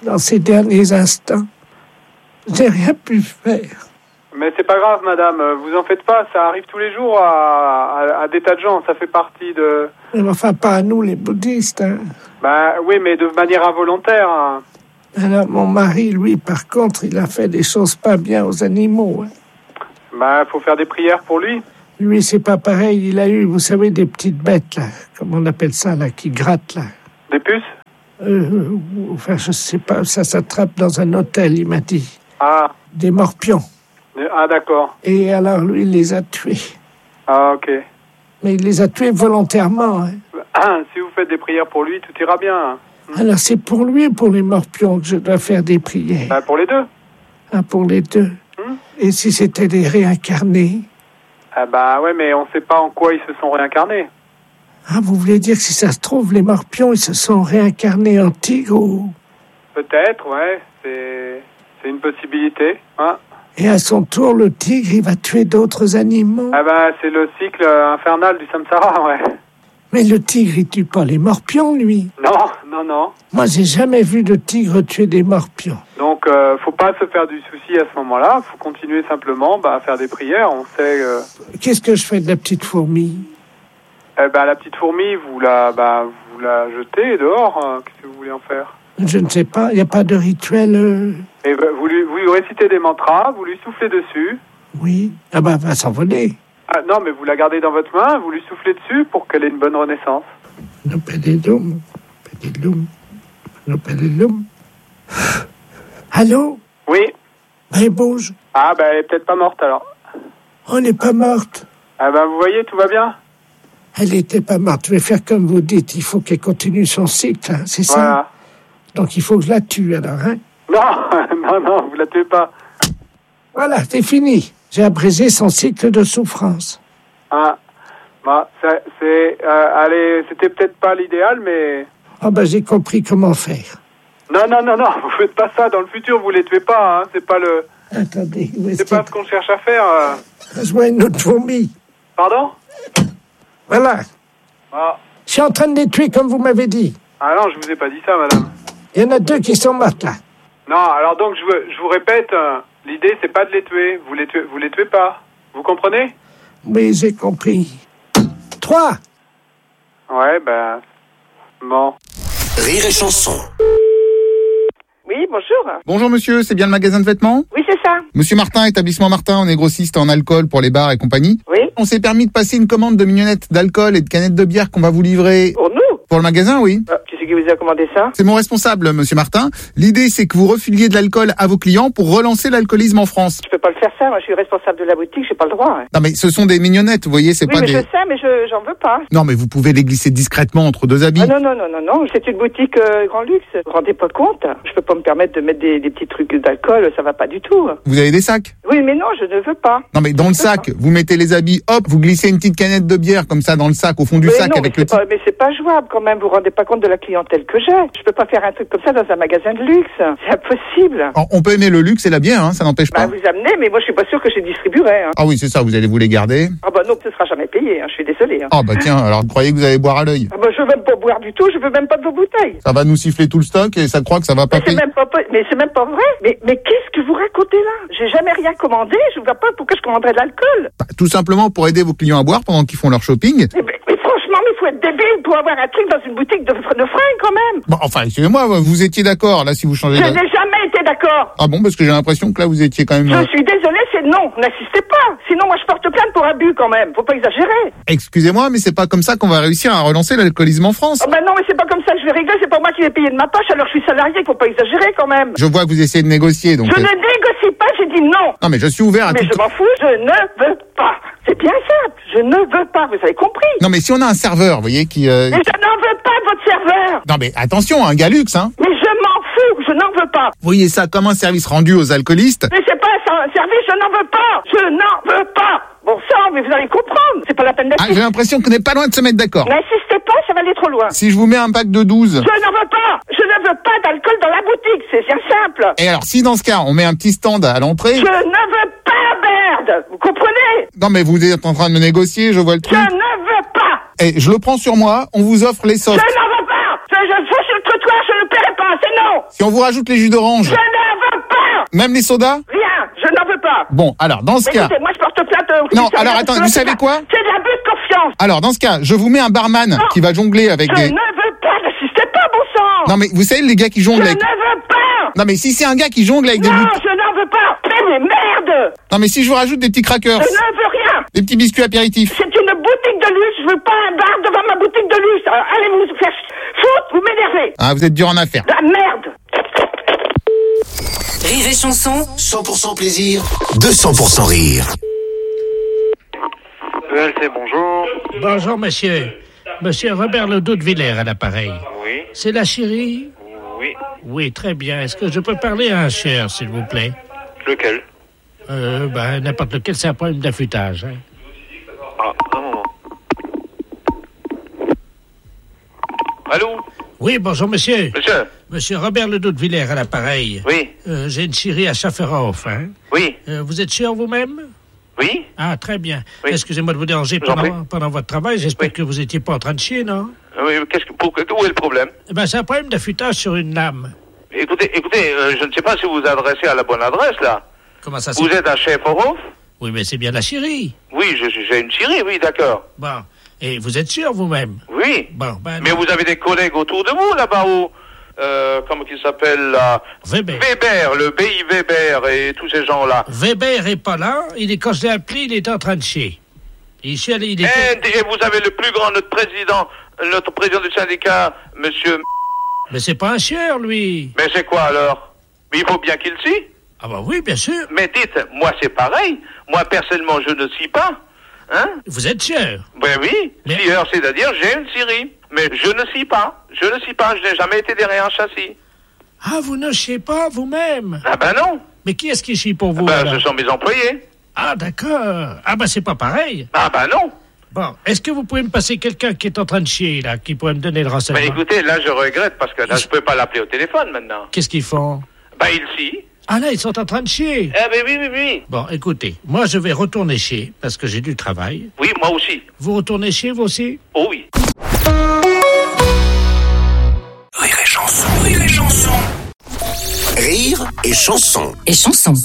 dans ces derniers instants. J'ai rien pu faire. Mais c'est pas grave, madame, vous en faites pas, ça arrive tous les jours à, à, à des tas de gens, ça fait partie de... Mais enfin, pas à nous, les bouddhistes. Hein. Bah oui, mais de manière involontaire. Hein. Alors, mon mari, lui, par contre, il a fait des choses pas bien aux animaux. Hein. Bah, faut faire des prières pour lui. Lui, c'est pas pareil, il a eu, vous savez, des petites bêtes, là, comme on appelle ça, là, qui grattent, là. Des puces euh, Enfin, je sais pas, ça s'attrape dans un hôtel, il m'a dit. Ah. Des morpions. Ah, d'accord. Et alors, lui, il les a tués. Ah, ok. Mais il les a tués volontairement. Hein. Ah, si vous faites des prières pour lui, tout ira bien. Alors, c'est pour lui ou pour les morpions que je dois faire des prières? Bah, pour les deux. Ah, pour les deux. Hum? Et si c'était des réincarnés? Ah, bah, ouais, mais on sait pas en quoi ils se sont réincarnés. Ah, vous voulez dire que si ça se trouve, les morpions, ils se sont réincarnés en tigre ou... Peut-être, ouais. C'est, c'est une possibilité, hein. Et à son tour, le tigre, il va tuer d'autres animaux. Ah ben, c'est le cycle infernal du samsara, ouais. Mais le tigre, il tue pas les morpions, lui. Non, non, non. Moi, j'ai jamais vu de tigre tuer des morpions. Donc, euh, faut pas se faire du souci à ce moment-là. Faut continuer simplement bah, à faire des prières. On sait... Euh... Qu'est-ce que je fais de la petite fourmi? Eh ben, la petite fourmi, vous la, bah, vous la jetez dehors. Hein. Qu'est-ce que vous voulez en faire? Je ne sais pas, il n'y a pas de rituel... Euh... Et bah, vous, lui, vous lui récitez des mantras, vous lui soufflez dessus. Oui, ah bah, elle va s'envoler. Ah, non, mais vous la gardez dans votre main, vous lui soufflez dessus pour qu'elle ait une bonne renaissance. No pedilum, pedilum, no pedilum. Allô? Oui. Ben, bouge. Ah, ben, elle est peut-être pas morte, alors. On n'est pas morte. Ah, ben, vous voyez, tout va bien? Elle n'était pas morte. Je vais faire comme vous dites. Il faut qu'elle continue son cycle, hein, c'est ça? Voilà. Donc, il faut que je la tue, alors, hein? Non, non, non, vous la tuez pas. Voilà, c'est fini. J'ai abrégé son cycle de souffrance. Ah, bah, c'est... c'est euh, allez, c'était peut-être pas l'idéal, mais... Ah, ben, j'ai compris comment faire. Non, non, non, non, vous faites pas ça. Dans le futur, vous les tuez pas, hein. C'est pas le... Attendez, où est-ce C'est pas ce qu'on cherche à faire. Euh... Je vois une autre fourmi. Pardon? Voilà. Ah. Je suis en train de les tuer, comme vous m'avez dit. Ah non, je vous ai pas dit ça, madame. Il y en a deux qui sont mortes, là. Non, alors donc, je vous, je vous répète, euh, l'idée, c'est pas de les tuer. Vous les tuez, vous les tuez pas. Vous comprenez? Oui, j'ai compris. Trois. Ouais, ben... Bon. Rire et chanson. Oui, bonjour. Bonjour monsieur, c'est bien le magasin de vêtements? Oui, c'est ça. Monsieur Martin, établissement Martin, on est grossiste en alcool pour les bars et compagnie. Oui. On s'est permis de passer une commande de mignonnettes d'alcool et de canettes de bière qu'on va vous livrer. Pour nous? Pour le magasin, oui. Ah, qui c'est qui vous a commandé ça? C'est mon responsable, monsieur Martin. L'idée, c'est que vous refiliez de l'alcool à vos clients pour relancer l'alcoolisme en France. Je peux pas le faire ça, moi je suis responsable de la boutique, j'ai pas le droit. Hein. Non mais ce sont des mignonnettes, vous voyez, c'est oui, pas mais des... je sais, mais je j'en veux pas. Non mais vous pouvez les glisser discrètement entre deux habits. Ah non, non, non, non, non, c'est une boutique euh, grand luxe. Vous vous rendez pas compte? Je peux pas me permettre de mettre des, des petits trucs d'alcool, ça va pas du tout. Vous avez des sacs? Oui, mais non, je ne veux pas. Non mais dans le sac, vous mettez les habits, hop, vous glissez une petite canette de bière comme ça dans le sac, au fond du mais sac non, avec mais le... c'est pas, mais c'est pas jouable quand même, vous vous rendez pas compte de la clientèle que j'ai. Je peux pas faire un truc comme ça dans un magasin de luxe. C'est impossible. Alors, on peut aimer le luxe et la bière, hein, ça n'empêche Bah, pas. vous amenez, mais moi je suis pas sûr que je distribuerai. Hein. Ah oui, c'est ça, vous allez vous les garder. Ah bah non, ce sera jamais payé, hein, je suis désolée. Hein. Ah bah tiens, alors vous croyez que vous allez boire à l'œil? Ah bah je veux même pas boire du tout, je veux même pas de vos bouteilles. Ça va nous siffler tout le stock et ça croit que ça va pas Mais c'est payer. même pas, mais c'est même pas vrai. Mais, mais qu'est-ce que vous racontez là? J'ai jamais rien commandé, je vois pas pourquoi je commanderais de l'alcool. Bah, tout simplement pour aider vos clients à boire pendant qu'ils font leur shopping. Mais, mais, mais franchement, mais faut être débile pour avoir un truc dans une boutique de, de fringues quand même. Bon, enfin, excusez-moi, vous étiez d'accord là si vous changez Je de... n'ai jamais été d'accord. Ah bon, parce que j'ai l'impression que là vous étiez quand même... Je suis désolée, c'est non, n'insistez pas. Sinon moi je porte plainte pour abus quand même, faut pas exagérer. Excusez-moi, mais c'est pas comme ça qu'on va réussir à relancer l'alcoolisme en France. Oh bah non, mais c'est pas comme ça que je vais régler, c'est pas moi qui vais payer de ma poche, alors je suis salarié, faut pas exagérer quand même. Je vois que vous essayez de négocier, donc... Je euh, ne négocie pas, j'ai dit non. Non mais je suis ouvert à Mais tout... je m'en fous, je ne veux pas. C'est bien simple, je ne veux pas, vous avez compris. Non mais si on a un serveur, vous voyez, qui... euh, Mais je n'en veux pas de votre serveur. Non mais attention, un gars luxe, hein. Mais je m'en fous, je n'en veux pas. Vous voyez ça comme un service rendu aux alcoolistes. Mais c'est pas un service, je n'en veux pas. Je n'en veux pas. Bon sang, mais vous allez comprendre, c'est pas la peine d'être... Ah, j'ai l'impression qu'on n'est pas loin de se mettre d'accord. N'insistez pas, ça va aller trop loin. Si je vous mets un pack de douze... Je n'en veux pas. Je ne veux pas d'alcool dans la boutique, c'est bien simple. Et alors, si dans ce cas, on met un petit stand à l'entrée... Je ne veux pas, merde. Vous comprenez? Non mais vous êtes en train de me négocier, je vois le truc. Je ne veux pas. Et je le prends sur moi, on vous offre les Je softs. n'en veux pas. Je, je, je suis sur le trottoir, je ne paierai pas, c'est non. Si on vous rajoute les jus d'orange. Je n'en veux pas. Même les sodas? Rien, je n'en veux pas. Bon, alors, dans ce Mais cas... écoutez, moi je porte plainte au Non, commissariat alors, parce attends, que vous c'est savez de la- quoi C'est de l'abus de confiance. Alors, dans ce cas, je vous mets un barman Non. qui va jongler avec Je des... ne veux pas, n'insistez pas, bon sang. Non, mais vous savez, les gars qui Je jonglent ne avec... veux pas. Non, mais si c'est un gars qui jongle avec des Non, bouts... je n'en veux pas. Mais merde. Non, mais si je vous rajoute des petits crackers, Je ne veux rien. des petits biscuits apéritifs... C'est une boutique de luxe, je veux pas un bar devant ma boutique de luxe. Alors, allez vous faire foutre, vous m'énervez. Ah, vous êtes dur en affaires. La merde. Rire et chanson, cent pour cent plaisir, deux cents pour cent rire. E L C, bonjour. Bonjour, monsieur. Monsieur Robert Ledoux de Villers à l'appareil. Oui. C'est la chérie? Oui. Oui, très bien. Est-ce que je peux parler à un cher, s'il vous plaît? Lequel? Euh, ben, n'importe lequel, c'est un problème d'affûtage, hein. Ah, un moment. Allô? Oui, bonjour, monsieur. Monsieur? Monsieur Robert Ledoux de Villers à l'appareil. Oui. Euh, j'ai une chérie à Schafferhof, hein. Oui. Euh, vous êtes sûr vous-même? Oui. Ah, très bien. Oui. Excusez-moi de vous déranger Je vous en pendant, prie. pendant votre travail. J'espère que vous étiez pas en train de chier, non? Oui, qu'est-ce que, pour, où est le problème? Eh ben, c'est un problème d'affûtage sur une lame. Écoutez, écoutez, euh, je ne sais pas si vous vous adressez à la bonne adresse, là. Comment ça se Vous êtes à Schäferhof? Oui, mais c'est bien la chérie. Oui, je- j'ai une Syrie, oui, d'accord. Bon. Et vous êtes sûr vous-même? Oui. Bon, ben. Mais vous avez des collègues autour de vous, là-bas, où, euh, comment il s'appelle, là? Weber. Weber, le B I Weber et tous ces gens-là. Weber est pas là. Il est, quand je l'ai appelé, il est en train de chier. Il chie, il est... Et, et vous avez le plus grand, notre président, notre président du syndicat, monsieur... Mais c'est pas un chieur, lui. Mais c'est quoi, alors? Mais il faut bien qu'il scie. Ah bah oui, bien sûr. Mais dites, moi, c'est pareil. Moi, personnellement, je ne scie pas. Hein? Vous êtes chieur. Ben oui, scieur, c'est-à-dire j'ai une scierie. Mais je ne scie pas. Je ne scie pas. Je n'ai jamais été derrière un châssis. Ah, vous ne chiez pas vous-même? Ah ben non. Mais qui est-ce qui chie pour vous? Ben, alors? ce sont mes employés. Ah, d'accord. Ah, ben c'est pas pareil. Ah ben non. Bon, est-ce que vous pouvez me passer quelqu'un qui est en train de chier, là, qui pourrait me donner le renseignement? Ben écoutez, là, je regrette parce que là, je peux pas l'appeler au téléphone maintenant. Qu'est-ce qu'ils font? Ben, ils scient. Ah là, ils sont en train de chier. Eh ben oui, oui, oui. Bon, écoutez, moi je vais retourner chier, parce que j'ai du travail. Oui, moi aussi. Vous retournez chier, vous aussi? Oh oui. Rire et chanson, rire et chanson. Rire et chanson. Et chanson.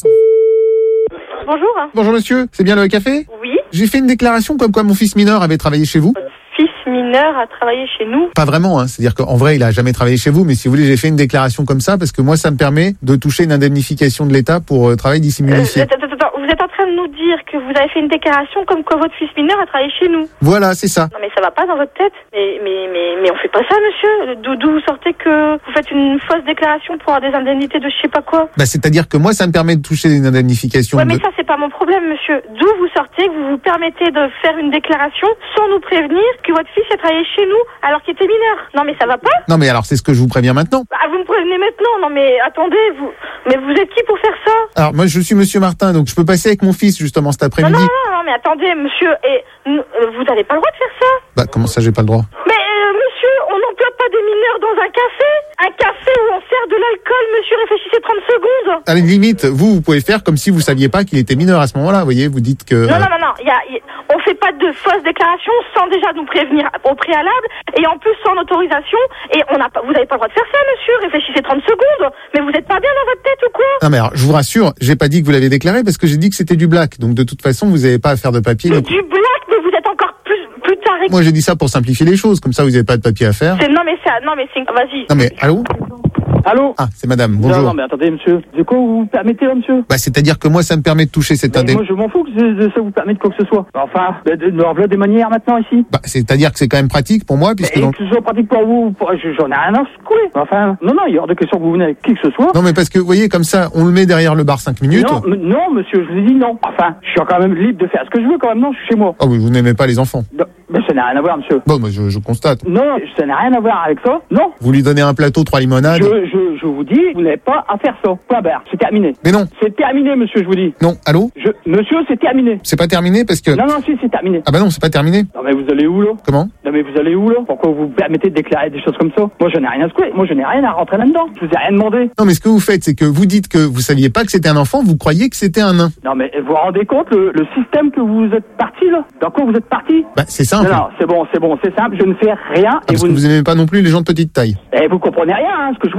Bonjour. Bonjour monsieur, c'est bien le café? Oui. J'ai fait une déclaration comme quoi mon fils mineur avait travaillé chez vous. Fils mineur a travaillé chez nous. Pas vraiment, hein. C'est-à-dire qu'en vrai, il a jamais travaillé chez vous, mais si vous voulez, j'ai fait une déclaration comme ça parce que moi, ça me permet de toucher une indemnification de l'État pour euh, travail dissimulé. Euh, attends, attends, attends. Vous êtes en train de nous dire que vous avez fait une déclaration comme quoi votre fils mineur a travaillé chez nous. Voilà, c'est ça. Non mais ça va pas dans votre tête. Mais mais mais mais on fait pas ça, monsieur. D'où d'où vous sortez que vous faites une fausse déclaration pour avoir des indemnités de je sais pas quoi. Bah, c'est-à-dire que moi, ça me permet de toucher une indemnification. Ouais, mais de... ça c'est pas mon problème, monsieur. D'où vous sortez que vous vous permettez de faire une déclaration sans nous prévenir que votre fils a travaillé chez nous alors qu'il était mineur. Non mais ça va pas. Non, mais alors c'est ce que je vous préviens maintenant. Ah, vous me prévenez maintenant. Non mais attendez, vous mais vous êtes qui pour faire ça? Alors moi, je suis Monsieur Martin, donc je peux passer avec mon fils justement cet Non, après-midi. non, non, non, mais attendez, monsieur, et nous, euh, vous n'avez pas le droit de faire ça. Bah comment ça, j'ai pas le droit? Mais euh, monsieur, on n'emploie pas des mineurs dans un café. Un café où on sert de l'alcool, monsieur, réfléchissez trente secondes. À la limite, vous, vous pouvez faire comme si vous saviez pas qu'il était mineur à ce moment-là. Vous voyez, vous dites que. Non, non, non, non, y a, y- on fait pas de fausses déclarations sans déjà nous prévenir au préalable et en plus sans autorisation. Et on n'a pas, vous n'avez pas le droit de faire ça, monsieur. Réfléchissez trente secondes. Mais vous êtes pas bien dans votre tête ou quoi? Non mais alors, je vous rassure, j'ai pas dit que vous l'avez déclaré parce que j'ai dit que c'était du black. Donc de toute façon, vous n'avez pas à faire de papier. C'est donc- du black, mais vous êtes encore plus, plus taré. Moi j'ai dit ça pour simplifier les choses, comme ça vous n'avez pas de papier à faire. C'est- Non, mais ça, non, mais c'est, vas-y. Non mais allô? Allô? Ah, c'est madame, bonjour. Non, non, mais attendez, monsieur. De quoi vous vous permettez, là, monsieur? Bah c'est-à-dire que moi ça me permet de toucher cette Mais indemnité. moi, je m'en fous que ce- de ça vous permette quoi que ce soit. Enfin, de, de, de, voilà des manières maintenant ici. Bah, c'est-à-dire que c'est quand même pratique pour moi puisque Et dans- que ce soit pratique pour vous, pour- je- j'en ai rien à secouer. Enfin, non, non, il y a hors de question que vous venez avec qui que ce soit. Non mais parce que vous voyez comme ça, on le met derrière le bar cinq minutes. Non, m- non, monsieur, je vous ai dit non. Enfin, je suis quand même libre de faire ce que je veux quand même, non, je suis chez moi. Oh mais vous n'aimez pas les enfants. Non, mais ça n'a rien à voir, monsieur. Bon, moi je, je constate. Non, ça n'a rien à voir avec ça. Non. Vous lui donnez un plateau, trois limonades. Je, je, je vous dis, vous n'avez pas à faire ça. Point barre. C'est terminé. Mais non. C'est terminé, monsieur, je vous dis. Non, allô? Je, monsieur, c'est terminé. C'est pas terminé parce que. Non, non, si, c'est terminé. Ah bah non, c'est pas terminé. Non, mais vous allez où, là? Comment? Non, mais vous allez où, là? Pourquoi vous vous permettez de déclarer des choses comme ça? Moi, je n'ai rien à secouer. Moi, je n'ai rien à rentrer là-dedans. Je vous ai rien demandé. Non mais ce que vous faites, c'est que vous dites que vous saviez pas que c'était un enfant, vous croyez que c'était un nain. Non, mais vous vous rendez compte, le, le système que vous êtes parti, là? Dans quoi vous êtes parti? Bah c'est simple. Non, non, c'est bon, c'est bon, c'est simple. Je ne fais rien. Ah, et parce vous que ne- vous aimez pas non plus les gens de petite taille. Et vous comprenez rien, hein, ce que je vous dis, hein.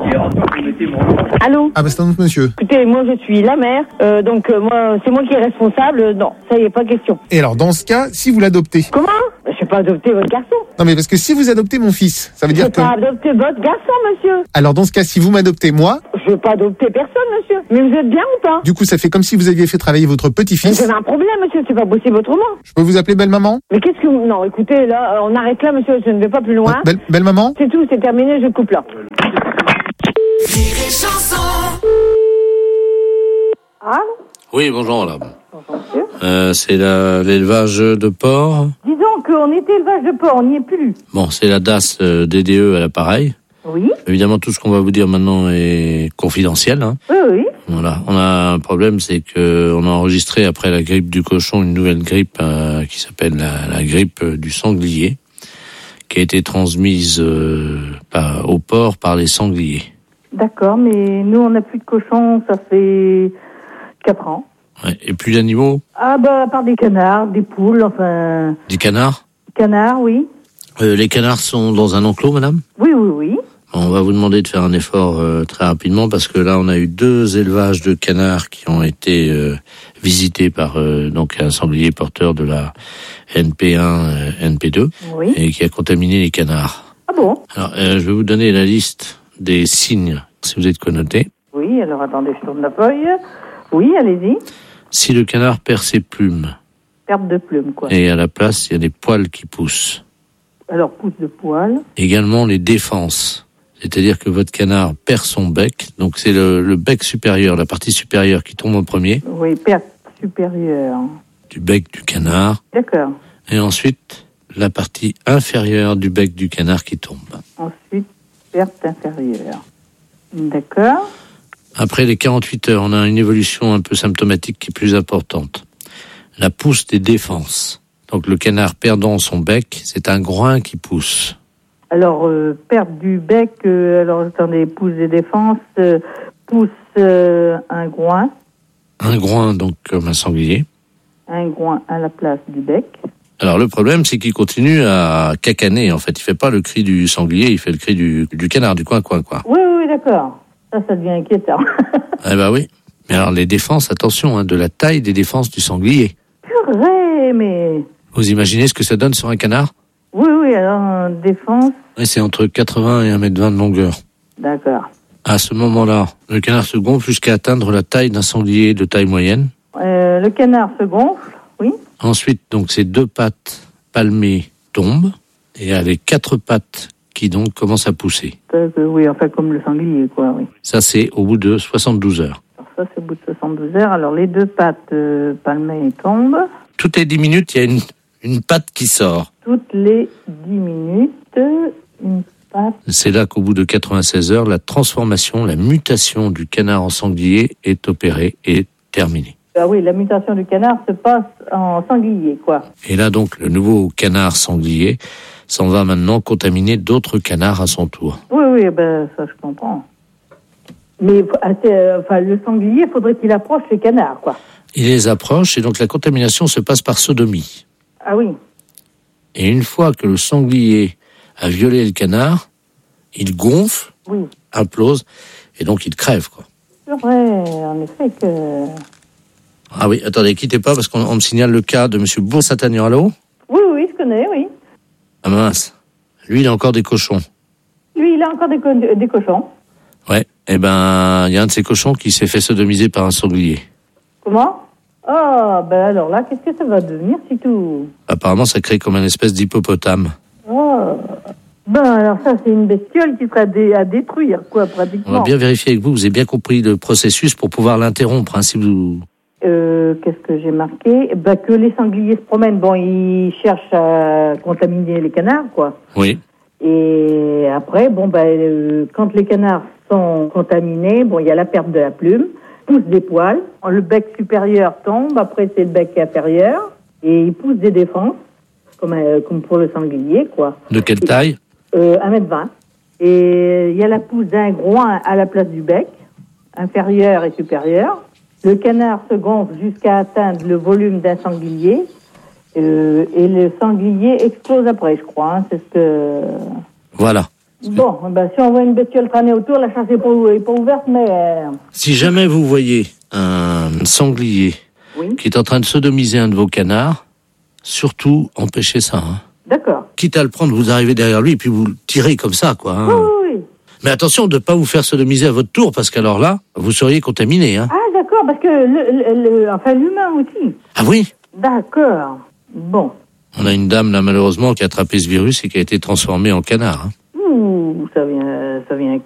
Allô? Ah bah c'est un autre monsieur. Écoutez, moi je suis la mère, euh, donc euh, moi c'est moi qui est responsable. Non, ça y est, pas question. Et alors dans ce cas, si vous l'adoptez. Comment? Je vais pas adopter votre garçon. Non mais parce que si vous adoptez mon fils, ça veut Je dire vais que... pas adopter votre garçon, monsieur. Alors dans ce cas, si vous m'adoptez moi, Je veux pas adopter personne, monsieur. Mais vous êtes bien ou pas? du coup ça fait comme si vous aviez fait travailler votre Mais petit-fils. Vous avez un problème, monsieur, c'est pas possible autrement. Je peux vous appeler belle-maman? Mais qu'est-ce que vous... Non, écoutez, là, euh, on arrête là, monsieur, je ne vais pas plus loin. Belle- Belle-maman? C'est tout, c'est terminé, je coupe là. Allô? Oui, bonjour madame. Euh, c'est la- l'élevage de porc. Disons qu'on était élevage de porc, on n'y est plus. Bon, c'est la D A S euh, D D E à l'appareil. Oui? Évidemment, tout ce qu'on va vous dire maintenant est confidentiel. Hein. Oui, oui. Voilà. On a un problème, c'est que on a enregistré après la grippe du cochon une nouvelle grippe euh, qui s'appelle la, la grippe du sanglier, qui a été transmise euh, par, au porc par les sangliers. D'accord, mais nous, on n'a plus de cochons, ça fait quatre ans. Ouais. Et plus d'animaux? Ah bah, à part des canards, des poules, enfin... Des canards? Canards, oui. euh, Les canards sont dans un enclos, madame? Oui, oui, oui. On va vous demander de faire un effort euh, très rapidement parce que là, on a eu deux élevages de canards qui ont été euh, visités par euh, donc un sanglier porteur de la N P un, euh, N P deux, Oui. et qui a contaminé les canards. Ah bon? Alors, euh, je vais vous donner la liste des signes, si vous êtes connoté. Oui, alors attendez, je tourne la feuille. Oui, allez-y. Si le canard perd ses plumes Perte de plume, quoi. et à la place, il y a des poils qui poussent. Alors, pousse de poil. Également les défenses. C'est-à-dire que votre canard perd son bec, donc c'est le, le bec supérieur, la partie supérieure qui tombe en premier, Oui, perte supérieure. du bec du canard, D'accord. et ensuite la partie inférieure du bec du canard qui tombe. Ensuite, perte inférieure. D'accord. Après les quarante-huit heures, on a une évolution un peu symptomatique qui est plus importante. La pousse des défenses. Donc le canard perdant son bec, c'est un groin qui pousse. Alors, euh, perte du bec, euh, alors attendez, pousse des défenses, euh, pousse euh, un groin, Un groin, donc comme un sanglier. un groin à la place du bec. Alors le problème, c'est qu'il continue à cacaner. En fait, il fait pas le cri du sanglier, il fait le cri du, du canard, du coin-coin, quoi. Oui, oui, oui, d'accord. Ça, ça devient inquiétant. Eh ben oui. Mais alors les défenses, attention, hein, de la taille des défenses du sanglier. Purée, mais... Vous imaginez ce que ça donne sur un canard? Oui, oui, alors, euh, défense, Ouais, c'est entre quatre-vingts et un mètre vingt de longueur. d'accord. À ce moment-là, le canard se gonfle jusqu'à atteindre la taille d'un sanglier de taille moyenne. Euh, le canard se gonfle, oui. Ensuite, donc, ces deux pattes palmées tombent et il y a les quatre pattes qui donc commencent à pousser. Euh, oui, enfin, comme le sanglier, quoi, oui. Ça, c'est au bout de soixante-douze heures. Alors ça, c'est au bout de soixante-douze heures. Alors, les deux pattes euh, palmées tombent. Toutes les dix minutes, il y a une, une patte qui sort. Toutes les dix minutes, une patte. C'est là qu'au bout de quatre-vingt-seize heures, la transformation, la mutation du canard en sanglier est opérée et terminée. Ah oui, la mutation du canard se passe en sanglier, quoi. Et là, donc, le nouveau canard sanglier s'en va maintenant contaminer d'autres canards à son tour. Oui, oui, ben, ça, je comprends. Mais, euh, enfin, le sanglier, faudrait qu'il approche les canards, quoi. Il les approche et donc la contamination se passe par sodomie. Ah oui. Et une fois que le sanglier a violé le canard, il gonfle, Oui. implose, et donc il crève, quoi. C'est vrai, en effet que... Ah oui, attendez, quittez pas, parce qu'on on me signale le cas de M. Boursatagnan. Allô? Oui, oui, je connais, oui. Ah mince. Lui, il a encore des cochons. Lui, il a encore des, co- des cochons. Ouais. Eh ben, il y a un de ces cochons qui s'est fait sodomiser par un sanglier. Comment? Ah, ben alors là, qu'est-ce que ça va devenir, si tout? Apparemment, ça crée comme une espèce d'hippopotame. Oh. Ben alors ça, c'est une bestiole qui sera dé- à détruire, quoi, pratiquement. On va bien vérifier avec vous, vous avez bien compris le processus pour pouvoir l'interrompre, hein, si vous... Euh, qu'est-ce que j'ai marqué? Ben, que les sangliers se promènent, bon, ils cherchent à contaminer les canards, quoi. Oui. Et après, bon, ben, euh, quand les canards sont contaminés, bon, il y a la perte de la plume, pousse des poils, le bec supérieur tombe, après c'est le bec inférieur, et il pousse des défenses, comme, euh, comme pour le sanglier, quoi. De quelle taille? Euh, un mètre vingt. Et il y a la pousse d'un groin à la place du bec, inférieur et supérieur. Le canard se gonfle jusqu'à atteindre le volume d'un sanglier. Euh, et le sanglier explose après, je crois. Hein, c'est ce que... Voilà. Bon, ben, si on voit une bestiole traîner autour, la chasse n'est pas, est pas ouverte, mais... Euh... Si jamais vous voyez un sanglier oui. qui est en train de sodomiser un de vos canards, surtout empêchez ça. Hein. D'accord. Quitte à le prendre, vous arrivez derrière lui et puis vous le tirez comme ça, quoi. Hein. Oui, oui, oui. Mais attention de ne pas vous faire sodomiser à votre tour, parce qu'alors là, vous seriez contaminé. Hein. Ah, d'accord, parce que le, le, le, enfin, l'humain aussi. Ah oui. D'accord. Bon. On a une dame, là, malheureusement, qui a attrapé ce virus et qui a été transformée en canard. Hein. Ouh, ça vient, ça vient